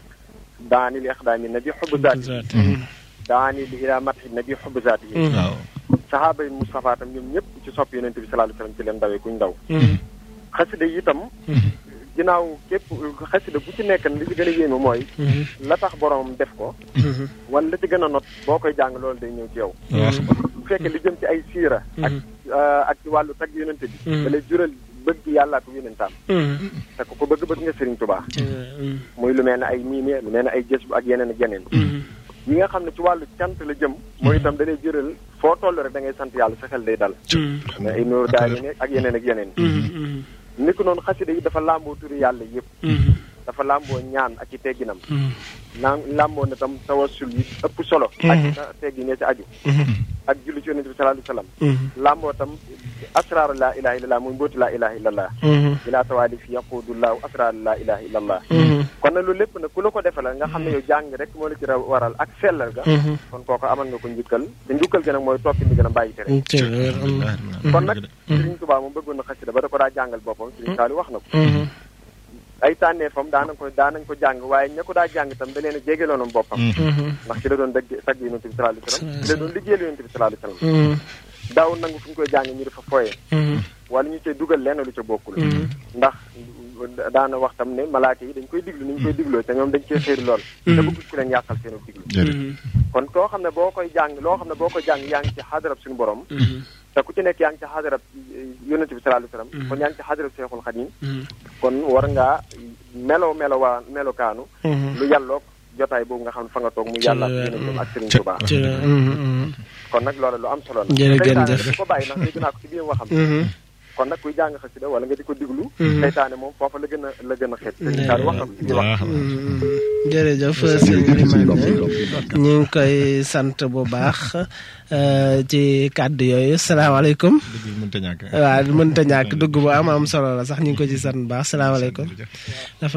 daani li axdaami nabi xubbu zaati daani li ilaa matxi nabi xubbu zaati yi sahaaba yi Mustafa tam ñoom ñëpp ci sopp yonent bi sallallahu alayhi wasallam ci leen dawee kuñ daw xasida yi itam ginnaaw képp xasida bu ci nekk li ci gën a yéeme mooy la tax borom def ko wala la ci gën a not boo koy jàng loolu day ñëw ci yow bu fekkee li jëm ci ay siira ak ak ci wàllu tag yonente bi da lay jural bëgg yàlla ko yonentaam te ku ko bëgg-bëgg nga Sëriñ Tuubaa muy lu mel ne ay miime lu mel ne ay jës bu ak yeneen ak yeneen yi nga xam ne ci wàllu cant la jëm mooy itam da lay jural foo toll rek da ngay sant yàlla sa xel day dal ay nuur daal ne ak yeneen ak yeneen ni ko noonu xasida yi dafa làmboo turi yàlla yëpp dafa làmboo ñaan ak ci tegginam naan làmboo na tam tawassul yi ëpp solo ak teggin ne ci aju ak julli ci yonent bi sallallahu alayhi wasallam làmboo tam asraaru laa ilaha illallah muy mbooti laa ilaha illallah ilaa tawaali fi yaqudullahu asraaru laa ilaha illallah kon nag loolu lépp nag ku la ko defalal nga xam ne yow jàng rek moo la ci waral ak sellal ga kon kooku amal nga ko njukkal te njukkal ga nag mooy toppi ndi gën a bàyyi tere kon nag Sëriñ Tuubaa moom bëggoon na xasida ba da ko daa jàngal boppam Sëriñ Saaliw wax na ko ay tànneefam daanañ ko daanañ ko jàng waaye ña ko daa jàng itam da leen a jégeloonam boppam ndax ci la doon dëgg tagg yonent bi sallallahu alayhi wasallam ci la doon liggéeyal yonent bi sallallahu alayhi wasallam daaw nangu fu ñu koy jàng ñu dafa fooye wala ñu cay dugal lenn lu ca bokkul ndax daana wax tam ne malaaka yi dañ koy diglu ni ñu koy digloo te ñoom dañ cee xéeri lool te bëgg ku leen yàqal seen diglu kon koo xam ne boo koy jàng loo xam ne boo koy jàng yaa ngi ci xadarab suñu borom te ku ci nekk yaa ngi ci xadarab yonent bi sallallahu alayhi wasallam kon yaa ngi ci xadarab Seexul Xadiim kon war ngaa melo melo waa melokaanu lu yàlloog jotaay boobu nga xam ne fa nga toog mu yàlla yonent ak Sëriñ Tuubaa kon nag loolu lu am solo la jërëjëf ko bàyyi ndax dégg naa ko ci biir waxam kon nag kuy jàng xasida wala nga di ko diglu seytaane moom foofa la gën a la gën a xeet seytaane wax na ko ci biir wax jërëjëf sëñ Limane ñu ngi koy sant bu baax ci kàddu yooyu salaamaaleykum waaw mënta ñàkk dugg bu am am solo la sax ñu ngi ko ci sant bu baax salaamaaleykum dafa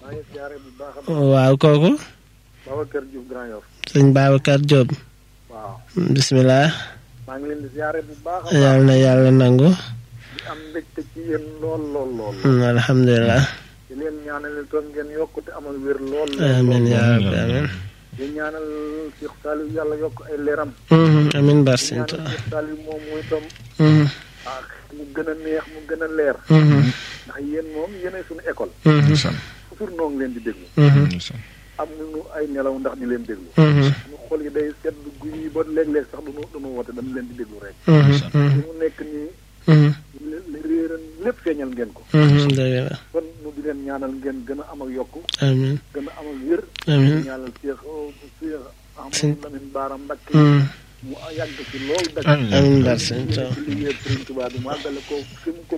waaw kooku Babacar Diop Grand Yoff sëñ Babacar Diop waaw bismillah maa ngi leen di ziare bu baax yàlla na yàlla nangu am mbégte ci yéen lool lool lool alhamdulilah di leen ñaanal toon ngeen yokk te amal wér lool amiin yaa rabbi amiin di ñaanal Cheikh Saliou yàlla yokk ay leeram amiin barsinta Cheikh Saliou moom muy tam ah mu gën a neex mu gën a leer ndax yéen moom yéenay suñu école toujours noo ngi leen di déglu am nañu ay nelaw ndax di leen déglu suñu xol yi day sedd guy ba léeg-léeg sax duñu duñu woote dañu leen di déglu rek mu nekk nii li réeran lépp feeñal ngeen ko kon nu di leen ñaanal ngeen gën a am ak yokku amiin gën a am ak wér ñaanal Cheikh Cheikh Ahmadou Lamine Bara Mbacké mu yàgg ci loolu dak amiin barsinta ci liggéey Sëriñ Tuubaa bi mu àggale ko fi mu ko bëgg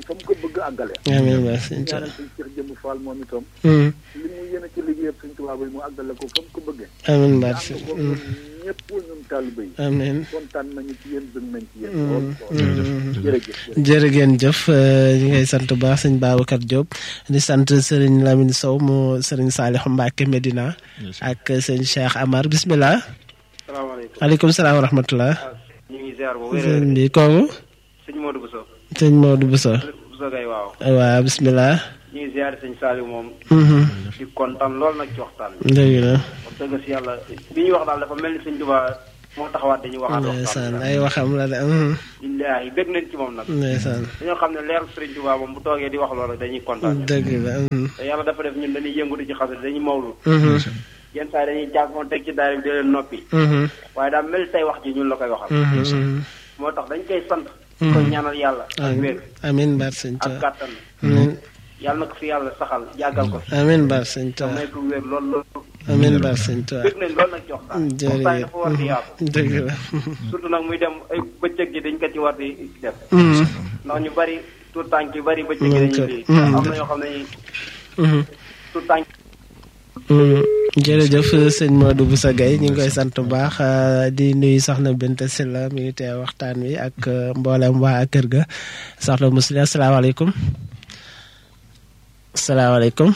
fa mu ko bëgg àggale. amiin waay sëñ Tuubaa ñaanal sëñ Cheikh Jëmm Fall moom itam. li mu yéene ci liggéeyam sëñ Tuubaa bi mu àggale ko fa mu ko bëggee. amiin waay sëñ ñëpp ñun taalibe yi. amiin kontaan nañu ci yéen bëgg nañ ci yéen. jërëjëf jërëgeen jëf ñu ngay sant bu baax sëñ Babacar Diop di sant sëriñ Lamine Sow mu sëriñ Saliou Mbacke Medina ak sëñ Cheikh Amar bismillah. salaamaaleykum aleykum salaam wa rahmatulah. ñu ngi ziar bu wér sëñ bi kooku. sëñ Modou Bousso. sëñ Modou Bousso. Bousso Gaye waaw. waaw bismillah. ñu ngi ziar sëñ Saliou moom. di kontaan lool nag ci waxtaan bi. dëgg la. wax dëgg si yàlla bi ñuy wax daal dafa mel ni sëñ Tuubaa moo taxawaat dañuy waxaat waxtaan ay waxam la de. billaahi bëgg nañ ci moom nag. ndeysaan. dañoo xam ne leer sëriñ Tuubaa moom bu toogee di wax loolu dañuy kontaan. dëgg la. te yàlla dafa def ñun dañuy yëngutu ci xasida dañuy mawlu. yenn saa yi dañuy jàppoon teg ci daara bi di leen noppi. waaye daal mel tey wax ji ñun la koy waxal. moo tax dañ koy sant. ko ñaanal yàlla. ak wér. amiin baar sëñ ak Tuubaa. kàttan. yàlla na ko fi yàlla saxal yàggal ko fi. amiin baar sëñ Tuubaa. may ko wér lool lool. amiin baar sëñ Tuubaa. bëgg nañ lool nag ci waxtaan. waxtaan yi dafa war di yaatu. dëgg la. surtout nag muy dem ay bëccëg ji dañ ko ci war di def. ndax ñu bari tout tànk yu bari bëccëg ji dañuy lii. am na ñoo xam ne tout tànk. jërëjëf sëñ Modou Bousso Gaye ñu ngi koy sant bu baax di nuyu soxna Binta Sylla mi ngi teew waxtaan wi ak mboolem waa kër ga soxna Musli asalaamaaleykum asalaamaaleykum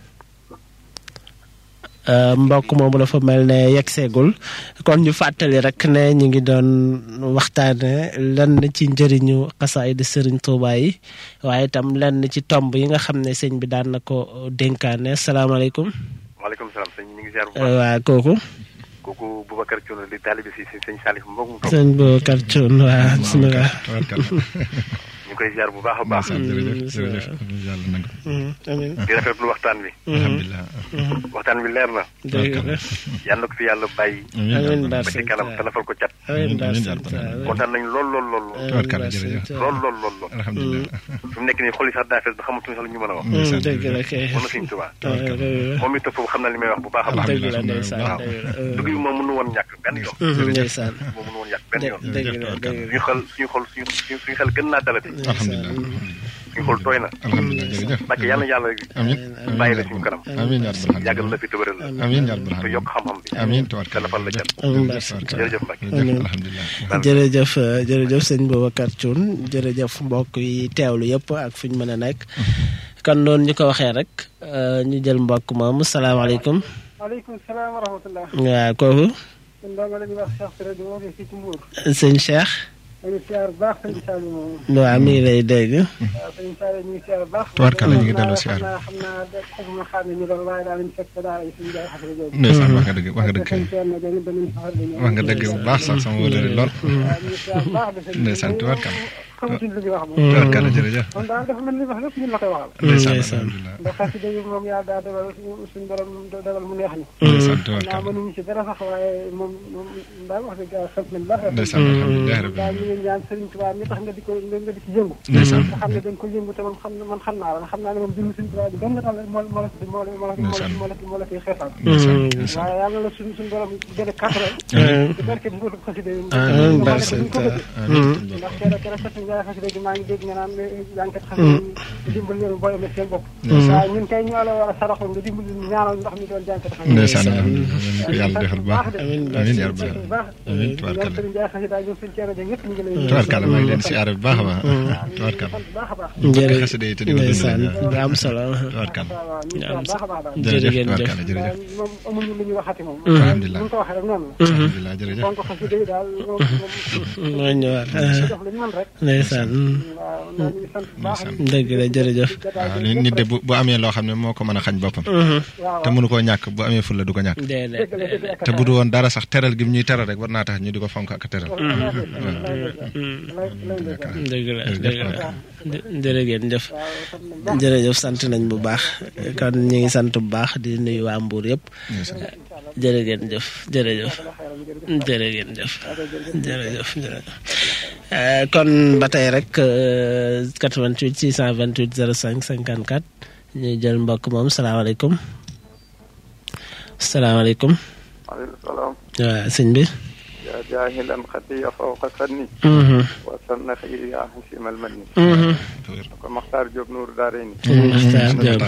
mbokk moomu dafa mel ne yegseegul kon ñu fàttali rek ne ñu ngi doon waxtaane lenn ci njëriñu xasaayid Sëriñ Tuubaa yi waaye itam lenn ci tomb yi nga xam ne sëñ bi daan na ko dénkaane asalaamaaleykum. waaleykum salaam sëñ ñu ngi ziar bu baax. waaw kooku. kooku Boubacar Thioune di taalibe si sëñ Salif mbokk mu toog. sëñ Boubacar Thioune waaw bismillah. ñu koy ziar bu baax a baax. jërëjëf jërëjëf yàlla na nga. amiin di rafetlu waxtaan bi. alhamdulilah. waxtaan bi leer na. dëgg la. yàlla na ko fi yàlla bàyyi. amiin ba ci kanam te lafal ko cat. amiin baar sëñ kontaan nañu lool lool lool. tabarkalla jërëjëf. lool lool lool lool. alhamdulilah. fi mu nekk nii xol yi sax daa fees ba xamatuñu sax lu ñu mën a wax. dëgg la kay. mën na Sëñ Tuubaa. moom itam foofu xam na li may wax bu baax a baax. dëgg la ndeysaan waaw dugg bi moom mënu woon ñàkk benn yoon. ndeysaan. moom mënu woon ñàkk benn yoon. dëgg la dëgg la. suñu xel suñu xol suñu suñu xel gën naa dalati. alhamdulilah. suñu xol tooy na. alhamdulilah jërëjëf. parce que yàlla na yàlla amiin bàyyi la suñu kanam. amiin yaa rabbal yàggal la fi tëbëral la. amiin yaa rabbal te yokk xam-xam bi. amiin te tabarkalla. lafal la cat. amiin baar sëñ jërëjëf Mbacke. alhamdulilah. jërëjëf jërëjëf sëñ Boubacar Thioune jërëjëf mbokk yi teewlu yëpp ak fu ñu mën a nekk kon noonu ñu ko waxee rek ñu jël mbokk moomu salaamaaleykum. waaleykum salaam wa rahmatulah. waaw kooku. sëñ Ba ma la ñuy wax Cheikh Touré di woote fii ci Mbour. sëñ Cheikh. ñu ngi siyaar bu baax sëñ Saliou moom. waaw mi ngi lay dégg. waaw sëñ Saliou ñu ngi siyaar bu baax. tabarkalla ñu ngi delloo siyaar. xam naa xam naa de xëy na xaar nañu lool waaye daal ñu fekk daal ay suñu jaay xasee jooju. ndeysaan wax nga dëgg wax nga dëgg kay. wax wax nga dëgg bu baax sax sama wóolari lool. waaw ñu ngi siyaar bu baax de sëñ ndeysaan tabarkalla. xamatuñ lu ñuy wax moom. tabarkalla jërëjëf. kon daal dafa mel ni wax lépp ñun la koy waxal. ndeysaan alhamdulilah. ndax xasida yi moom yaa daa dogal suñu borom dogal mu neex ni. ndeysaan naa tabarkalla. mënuñu si dara sax waaye moom moom daal wax dëgg yàlla sant nañ baax. ndeysaan alhamdulilah rabbil daal ñu alamin. ngi ñaan Sëriñ Tuubaa mi tax nga di ko nga di ci yëngu. ndeysaan. nga xam ne dañ ko yëngu te man xam man xam naa la xam naa ne moom jënd Sëriñ Tuubaa bi dong daal moo moo la moo la moo la moo la moo la koy xeexal. ndeysaan ndeysaan. waaye yàlla la suñu suñu borom gën a kàttan. ci barke bi nga xasida yi. amiin baar sëñ amiin. ndax keroog keroog sax nga xasida gi maa ngi dégg nga naan jànkat xasida yi dimbal leen booy amee seen bopp. waaye ñun kay ñoo la war a saraxu nga dimbal ñu ñaanal ndax ñu doon jànkat xasida. ndeysaan alhamdulilah ñu ko yàlla defal bu baax. amiin amiin yaa rabbal bu alamin. baax. amiin ñoom tabarkalla. Sëriñ Ndiaye xasida ñoom Sëriñ Thierno Dieng ñëpp ñu ngi lay. tabarkalla maa ngi leen siyaare bu baax a baax. tabarkalla. sant bu baax a baax. jërëjëf xasida yi te di ko dundal. ndeysaan bu am solo. tabarkalla. waaw ñu ngi sant baax a baax daal. jërëjëf jërëjëf. tabarkalla jërëjëf. waaye moom amuñu lu ñuy waxati moom. alhamdulilah. ñu ngi ko waxee rek noonu la. alhamdulilah jërëjëf. kon ko xasida yi daal moom moom. moo ñëwaat. def lu ñu mën rek. ndeysaan. waaw ñoo ngi sant bu baax. dëgg la jërëjëf. waaw nit nit de bu bu amee loo xam ne moo ko mën a xañ boppam. waaw te mënu koo ñàkk bu amee fulla du ko ñàkk. déedéet te bu du woon dara sax teral gi ñuy teral rek war naa tax ñu di ko fonk ak teral. dëgg la dëgg la jërëgeen jëf jërëjëf sant nañ bu baax kon ñu ngi sant bu baax di nuyu waa Mbuur yëpp jërëgeen jëf jërëjëf jërëgeen jëf jërëjëf jërëjëf kon ba tey rek quatre-vingt-huit six cent vingt-huit zéro cinq cinquante-quatre ñu jël mbokk moom salaamaaleykum salaamaaleykum maaleykum salaam. waaw sëñ bi yaa جاهلا خطي فوق سني وسن خير يا حسيم المني ko Makhtar Diop Nour Daarayni Makhtar Diop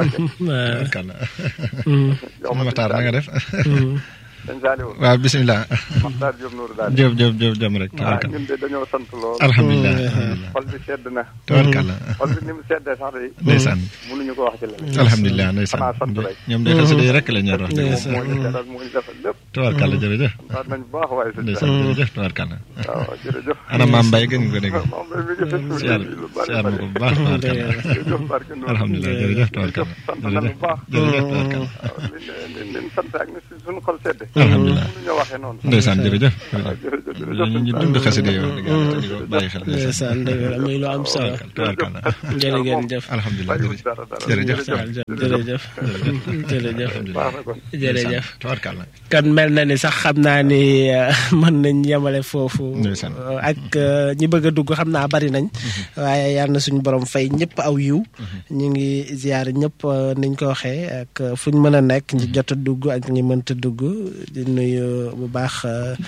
Makhtar na nga def dañ Saliou waaw bismillah Makhtar Diop Nour Daarayni Diop Diop Diop jam rek tabarkalla ñun de dañoo sant lool alhamdulillah xol bi sedd na tabarkalla xol bi ni mu seddee sax de ndeysaan mënuñu ko wax ci la alhamdulillah ndeysaan ñoom de xasida yi rek la ñor wax moo ñu teral moo ñu defal lépp tabarkalla jërëjëf sant nañ bu baax waaye ndeysaan jërëjëf tabarkalla waaw jërëjëf ana Mame Mbaye gën nga ko dégg Mame Mbaye mi ngi fi siyaar siyaar ma ko bu baax tabarkalla alhamdulillah jërëjëf tabarkalla sant nañ bu baax jërëjëf tabarkalla leen sant ak ni suñu xol sedd alhamdulillah mënuñu waxee noonu ndeysaan jërëjëf ñu dund xasida yi wax dëgg yàlla te di ko bàyyi xel ndeysaan dëgg la muy lu am solo tabarkalla jërëjëf alhamdulillah jërëjëf jërëjëf jërëjëf jërëjëf tabarkalla kon mel na ni sax xam naa ni mën nañ yemale foofu ak ñi bëgg a dugg xam naa bari nañ waaye yal na suñu borom fay ñëpp aw yiw ñu ngi ziar ñëpp niñ ko waxee ak fuñ mën a nekk ñi jot a dugg ak ñi mënta dugg di nuyu bu baax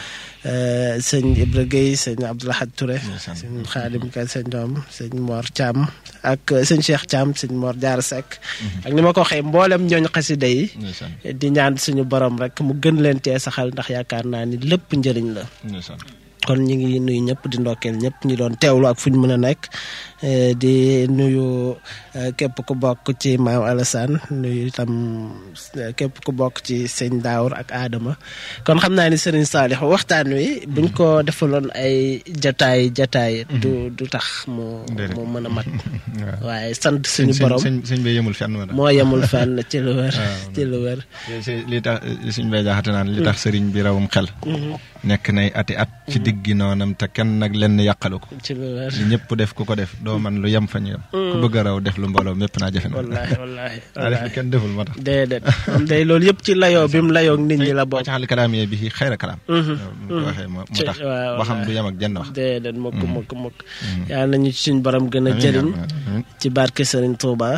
sëñ Ibra Gueye sëñ Abdoulahad Touré sëñ Khadim Ka sëñ doom sëñ Mor Thiam ak sëñ Cheikh Thiam sëñ Mor Diarra Seck ak ni ma ko waxee mboolem ñooñ xasida yi di ñaan suñu borom rek mu gën leen tee saxal ndax yaakaar naa ni lépp njëriñ la kon ñu ngi nuyu ñëpp di ndokkeel ñëpp ñi doon teewlu ak fu ñu mën a nekk di nuyu képp ku bokk ci Maam Alassane nuyu itam képp ku bokk ci sëñ Daawur ak Adama kon xam naa ni Serigne Saliou waxtaan wi buñ ko defaloon ay jataay jataay du du tax mu mu mën a mat waaye sant suñu borom sëñ bi yemul fenn moo yemul fenn ci lu wér ci lu wér li tax suñ bay jaaxate naan li tax sëriñ bi rawum xel nekk nay ati at ci diggi noonam te kenn nag lenn yàqalu ko ci lu wér li ñëpp def ku ko def doo man lu yem fa ñu yem ku bëgg a raw def lu mbooloo mépp naa jafe na wallaahi wallaahi daa def lu kenn deful moo tax déedéet moom day loolu yëpp ci layoo bi mu layoo nit ñi la bokk ci xal kalaam yee bi xayra kalaam mu ko waxee moo tax waxam du yem ak jenn wax déedéet mukk mukk mukk yàlla nañu ci suñ borom gën a jëriñ ci barke Sëriñ Tuuba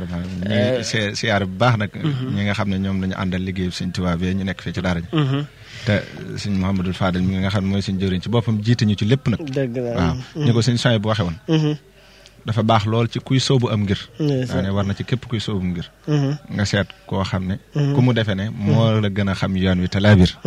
ñu siyaar bu baax nag ñi nga xam ne ñoom lañu àndal liggéey Sëriñ Tuuba bi ñu nekk fii ci daara ji te sëñ Mouhamadou Fadel mi nga xam ne mooy suñ jëriñ ci boppam jiite ñu ci lépp nag waaw ñu ko sëñ soy bu waxe woon dafa baax lool ci kuy soobu am ngir daa ne war na ci képp kuy soobu ngir nga seet koo xam ne ku mu defe ne moo la gën a xam yoon wi te laa biir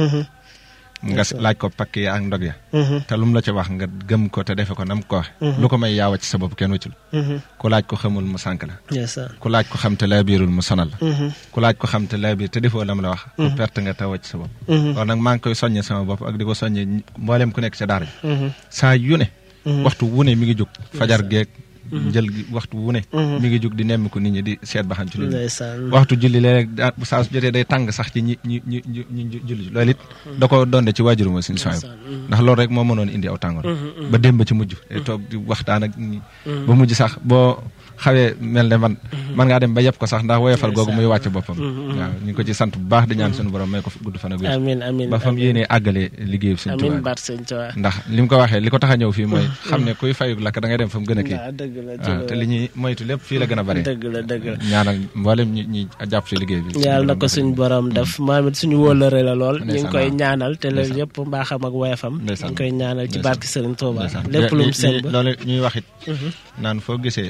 nga laaj ko pakk ya ak ndog ya te lu mu la ci wax nga gëm ko te defe ko nam ko waxe lu ko may yaawa ci sa bopp kenn wëccul ku laaj ko xamul mu sànk la ku laaj ko xam te laa biirul mu sonal la ku laaj ko xam te laa biir te defoo lam la wax ku perte nga te wàcc sa bopp kon nag maa ngi koy soññe sama bopp ak di ko soññe mboolem ku nekk ca daara ji saa yu ne waxtu wu ne mi ngi jóg fajar geeg jël gi waxtu wu ne mi ngi jóg di nemm ko nit ñi di seet ba xam ci lu waxtu julli léeg bu saa su jotee day tàng sax ci ñi ñi ñi ñi julli loolu it da ko donde ci waajuru mooy suñu soñ ndax loolu rek moo mënoon indi aw tàngoor ba démb ci mujj day toog di waxtaan ak ñi ba mujj sax boo xawee mel ne man man ngaa dem ba yëpp ko sax ndax woyofal googu muy wàcc boppam waaw ñu ngi ko ci sant bu baax di ñaan suñu borom may ko gudd fan ak wér amiin amiin ba fam yéenee àggale liggéeyu Sëñ Tuubaa amiin baat Sëñ Tuubaa ndax li mu ko waxee li ko tax a ñëw fii mooy xam ne kuy fayug lakk da ngay dem fa mu gën a kii waaw te li ñuy moytu lépp fii la gën a bari dëgg la dëgg la ñaanal mboolem ñi ñi jàpp ci liggéey bi yàlla na ko suñu borom def moom it suñu wóolare la lool ñu ngi koy ñaanal te loolu yëpp mbaaxam ak woyafam ñu ngi koy ñaanal ci barke Sëriñ Tuubaa lépp lu mu semb loolu ñuy wax it naan foo gisee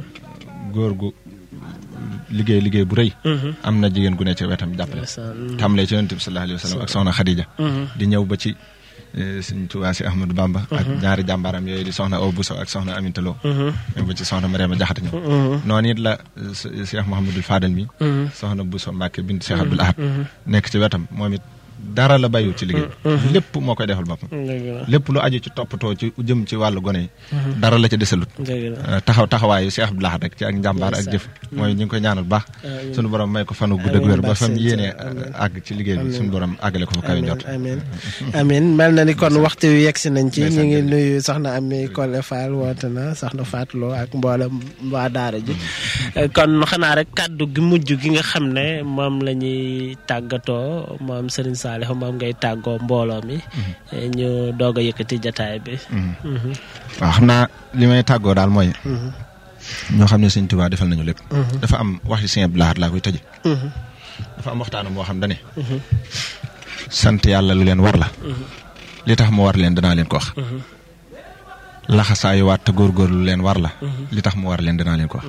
góor gu liggéey liggéey bu rëy am na jigéen gu ne ci wetam jàppale tàmbalee ci yonent bi sallallahu alayhi wa sallam ak soxna Khadija di ñëw ba ci Sëñ Tuubaa si Ahmadou Bamba ak ñaari jàmbaaram yooyu di soxna Awa Bousso ak soxna Aminta Lo ñëw ba ci soxna Mariama Jaxate ñëw noonu it la Cheikh Mouhamadou Fadel mi soxna Bousso Mbacke bint Cheikh Abdoul Ahad nekk ci wetam moom it dara la bàyyiwul ci liggéey lépp moo koy defal boppam lépp lu aju ci toppatoo ci jëm ci wàllu gone yi dara la ca desalut taxaw taxawaayu Cheikh Abdoul Ahad rek ci ak njàmbaar ak jëf mooy ñu ngi koy ñaanal baax suñu borom may ko fanu gudd ak wér ba fam yéenee àgg ci liggéey bi suñu borom àggale ko fa kawe njot amiin amiin mel na ni kon waxtu wi yegg si nañ ci ñu ngi nuyu soxna Ami Collé Fall woote na soxna Fatou Lo ak mboolem waa daara ji kon xanaa rek kàddu gi mujj gi nga xam ne moom la ñuy tàggatoo moom Serigne Saliou moom ngay tàggoo mbooloo mi ñu doog a yëkkati jataay bi waaw xam naa li may tàggoo daal mooy ñoo xam ne Sëñ Tuubaa defal nañu lépp dafa am wax yi Sëñ Abdou Lahad laa koy tëje dafa am waxtaanam boo xam dane sant yàlla lu leen war la li tax mu war leen danaa leen ko wax laxasaayu waat te góorgóorlu leen war la li tax mu war leen danaa leen ko wax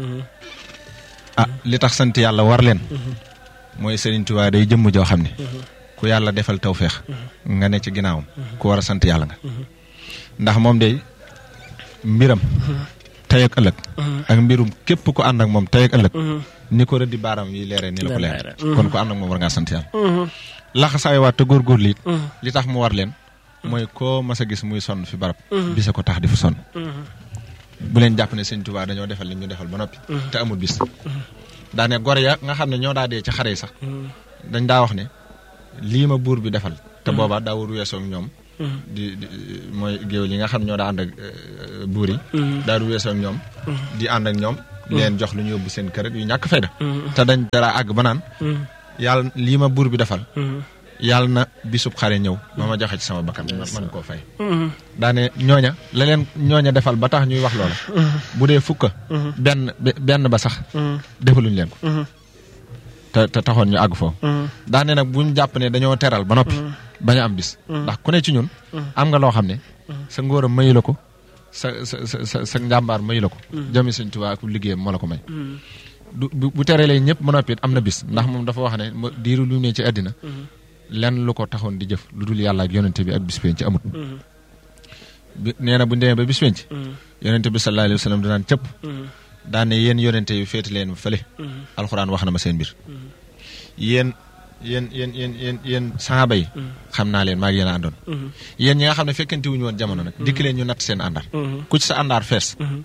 ah li tax sant yàlla war leen mooy Sëriñ Tuubaa day jëmm joo xam ne ku yàlla defal tawféex nga ne ci ginnaawam ku war a sant yàlla nga ndax moom day mbiram tey ak ëllëg ak mbirum képp ku ànd ak moom tey ak ëllëg ni ko rëddi baaram yi leeree ni la ko leer kon ku ànd ak moom war ngaa sant yàlla laxasaayu waat te góorgóorlu it li tax mu war leen mooy koo mas a gis muy sonn fi barab bisa ko tax di fa sonn bu leen jàpp ne Sëñ Tuubaa dañoo defal li ñu defal ba noppi te amul bis daane gor ya nga xam ne ñoo daa dee ci xare yi sax dañ daa wax ne lii ma buur bi defal te booba daa war weesoo ak ñoom di mooy géwél yi nga xam ñoo daa ànd ak buur yi daa war weesoo ak ñoom di ànd ak ñoom leen jox lu ñu yóbbu seen kër yu ñàkk fayda te dañ dara àgg ba naan yàlla lii ma buur bi defal yàlla na bisub xare ñëw ma ma joxe ci sama bakkan man koo fay daane ñooña la leen ñooña defal ba tax ñuy wax loola bu dee fukka benn benn ba sax defaluñ leen ko te te taxoon ñu àgg foofu daane nag buñ jàpp ne dañoo teral ba noppi bañ a am bis ndax ku ne ci ñun am nga loo xam ne sa ngóor a mayu la ko sa sa sa sa njàmbaar mayu la ko jami Sëñ Tuubaa ak liggéeyam moo la ko may du bu terelee ñëpp ba noppi am na bis ndax moom dafa wax ne diiru lu ne ci àddina lenn lu ko taxoon di jëf lu dul yàlla ak yonente bi ak bis penc amut nee na bu ñu demee ba bis penc yonente bi sallallahu alayhi wa sallam danaan cëpp daan ne yéen yonente yu féeti leen fële alxuraan wax na ma seen mbir yéen yéen yéen yéen yéen yéen saxaaba yi xam naa leen maa ngi yéen a àndoon yéen ñi nga xam ne fekkente wuñu woon jamono nag dikk leen ñu natt seen àndaar ku ci sa àndaar fees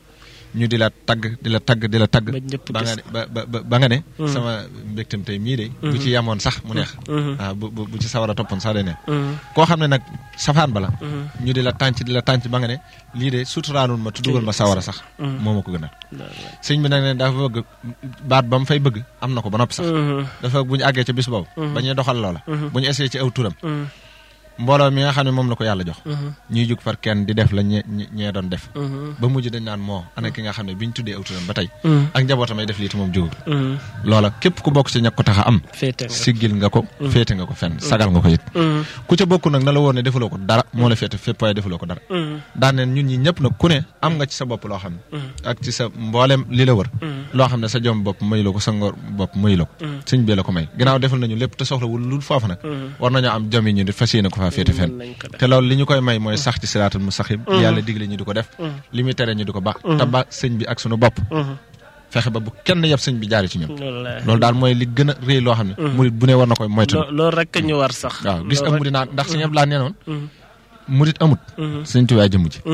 ñu di la tagg di la tagg di la tagg ba nga ne ba ba ba nga ne sama mbégtam tey mii de bu ci yamoon sax mu neex waaw bu bu ci sawar a toppoon sax day neex koo xam ne nag safaan bala ñu di la tànc di la tànc ba nga ne lii de suturaalul ma tuddugal ma sawara sax moo ma ko gënal sëñ bi nag ne dafa bëgg baat ba mu fay bëgg am na ko ba noppi sax dafa bu ñu àggee ca bis boobu ba ñuy doxal loola bu ñu essayé ci aw turam mbooloo mi nga xam ne moom la ko yàlla jox ñuy jug par kenn di def la ñe ñee doon def ba mujj dañ naan moo ana ki nga xam ne bi ñu tuddee aw turam ba tey ak njabootam ay def lii te moom jógul loola képp ku bokk ci ñag ko tax a am siggil nga ko féete nga ko fenn sagal nga ko it ku ca bokk nag na la woon ne defuloo ko dara moo la féete fépp waaye defuloo ko dara daan neen ñun ñi ñëpp nag ku ne am nga ci sa bopp loo xam ne ak ci sa mboolem li la wër loo xam ne sa jom bopp mayu la ko sa ngor bopp mayu la ko sëñ bi la ko may ginnaaw defal nañu lépp te soxlawul lu foofu nag war nañoo am jom yi ñu di fas yéene ko féete fenn te loolu li ñu koy may mooy sax ci siraatul mustaqim yàlla digle ñu di ko def li muy tere ñu di ko ba te ba sëñ bi ak sunu bopp fexe ba bu kenn yab sëñ bi jaari ci ñun loolu daal mooy li gën a rëy loo xam ne murit bu ne war na koy moytu loolu rek ñu war sax waaw gis ak murit naa ndax sëñ Abdu Lahat nee noon murit amut sëñ Tuubaa jëmm ji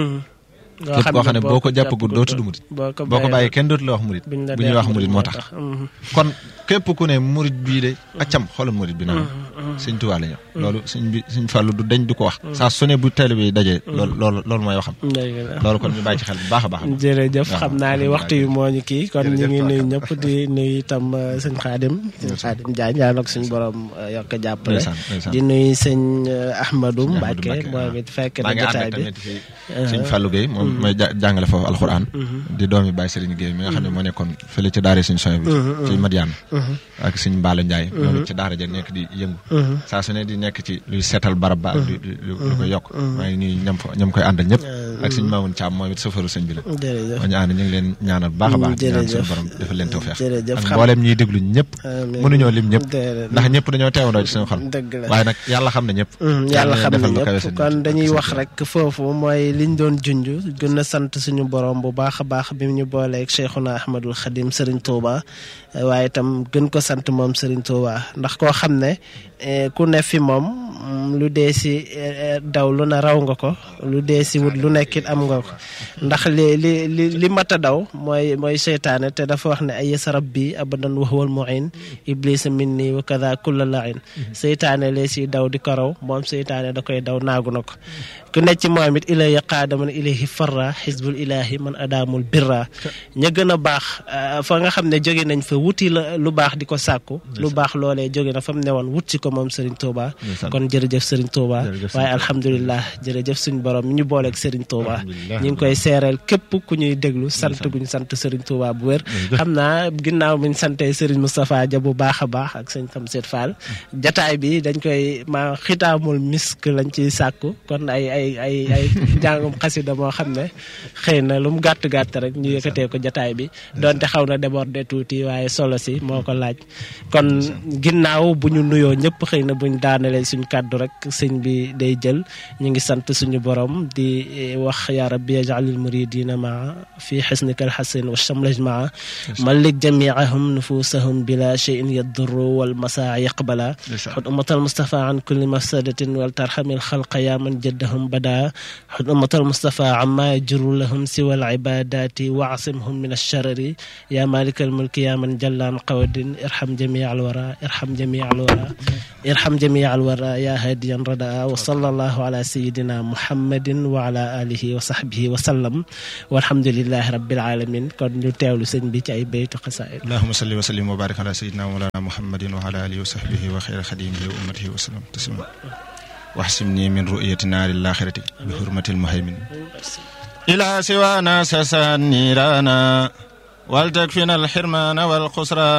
képp koo xam ne boo ko jàppagul doo tudd murit boo ko bàyyi kenn dootu la wax murit bu ñuy wax murit moo tax kon képp ku ne murit bii de accam xoolal murit bi noonu sëñ Tuubaa la ñu loolu sëñ bi sëñ Fallu du dañ du ko wax saa su ne bu teel bi dajee loolu loolu loolu mooy waxam loolu kon ñu bàyyi ci xel bu baax a baax jërëjëf xam naa ni waxtu yi moo ñu kii kon ñu ngi nuyu ñëpp di nuyu itam sëñ Xaadim sëñ Xaadim Jaañ yaa nag suñ borom yokk jàppale di nuyu sëñ Ahmadou Mbacke moom it fekk na jotaay bi sëñ Fallu Gueye moom mooy jàngale foofu alxuraan di doomi Baye Serigne Gueye mi nga xam ne moo nekkoon fële ci daara sëñ Soy bi ci Madiane ak sëñ Mbaala Ndiaye moom ci daara ja nekk di yëngu saa su ne di nekk ci luy seetal barab ba ak lu koy yokk maa ngi nii ñam fa ñam koy àndal ñëpp ak sëñ Mamoun Thiam moom it safaru sëñ bi la ma ñu ànd ñu ngi leen ñaanal baax a baax di ñaan suñu borom defal leen tawfeex ak mboolem ñuy déglu ñëpp mënuñoo lim ñëpp ndax ñëpp dañoo teewandoo ci suñu xol waaye nag yàlla xam ne ñëpp yàlla xam ne ñëpp kon dañuy wax rek foofu mooy liñ doon junj gën a sant suñu borom bu baax a baax bi ñu booleeg Cheikhuna Ahmadul Khadim Serigne Touba waaye itam gën ko sant moom Serigne Touba ndax koo xam ne ku ne fi moom lu dee si daw lu na raw nga ko lu dee si wut lu nekkit am nga ko ndax li li li li mat a daw mooy mooy seytaane te dafa wax ne ay yasa rabbi abadan wa huwal mu'in iblisa minni wa kadha kulla la'in seytaane lee si daw di ko raw moom seytaane da koy daw naagu na ko ku nekk ci moom it ilay qaada man ilayhi farra xisbul ilahi man adaamul birra ña gën a baax fa nga xam ne jóge nañ fa wuti la lu baax di ko sàkku lu baax loolee jóge na fa mu ne woon wut si ko moom Serigne Touba kon jërëjëf Serigne Touba waaye alhamdulilah jërëjëf suñu borom mi ñu booleeg Serigne Touba ñu ngi koy seereel képp ku ñuy déglu sant guñ sant Serigne Touba bu wér xam naa ginnaaw buñ sante Serigne Moustapha Dia bu baax a baax ak sëñ Tamsir Fall jataay bi dañ koy ma xitaamul misk lañ ciy sàkku kon ay ay ay ay jàngum xasida moo xam ne xëy na lu mu gàtt gàtt rek ñu yëkkatee ko jataay bi donte xaw na déborder tuuti waaye solo si moo ko laaj kon ginnaaw bu ñu nuyoo ñëpp xëy na buñ daanalee suñ kàddu rek sëñ bi day jël ñu ngi sant suñu borom di wax ya rabbi yaj'alil muridina maa fi xisnika alxasin wa shamlaj maa malik jamiahum nufusahum bila cheyin yadurru wal masaa yaqbala xud ummatal mustafa an kulli mafsadatin wal tarxamil xalqa ya man jaddahum bada xud ummatal mustafa amma yajru lahum siwa al ibadati waasimhum min alsharari ya malikal mulki ya man jallaan qawadin irham jamia alwara irham jamia alwara irham jamia alwara ya hadiyan rada wa sallallahu ala sayidina muhammadin wa ala alihi wa sahbihi wa sallam walhamdulillahi rabbil alamin kon ñu teewlu sëñ bi ci ay baytu xasaayid allahumma salli wa sallim wa barik ala sayidina mawlana muhammadin wa ala alihi wa sahbihi wa khayra khadimihi wa ummatihi wa sallam taslima واحسمني من رؤية نار الآخرة بحرمة المهيمن إلى سوانا سسان نيرانا ولتكفنا الحرمان والخسران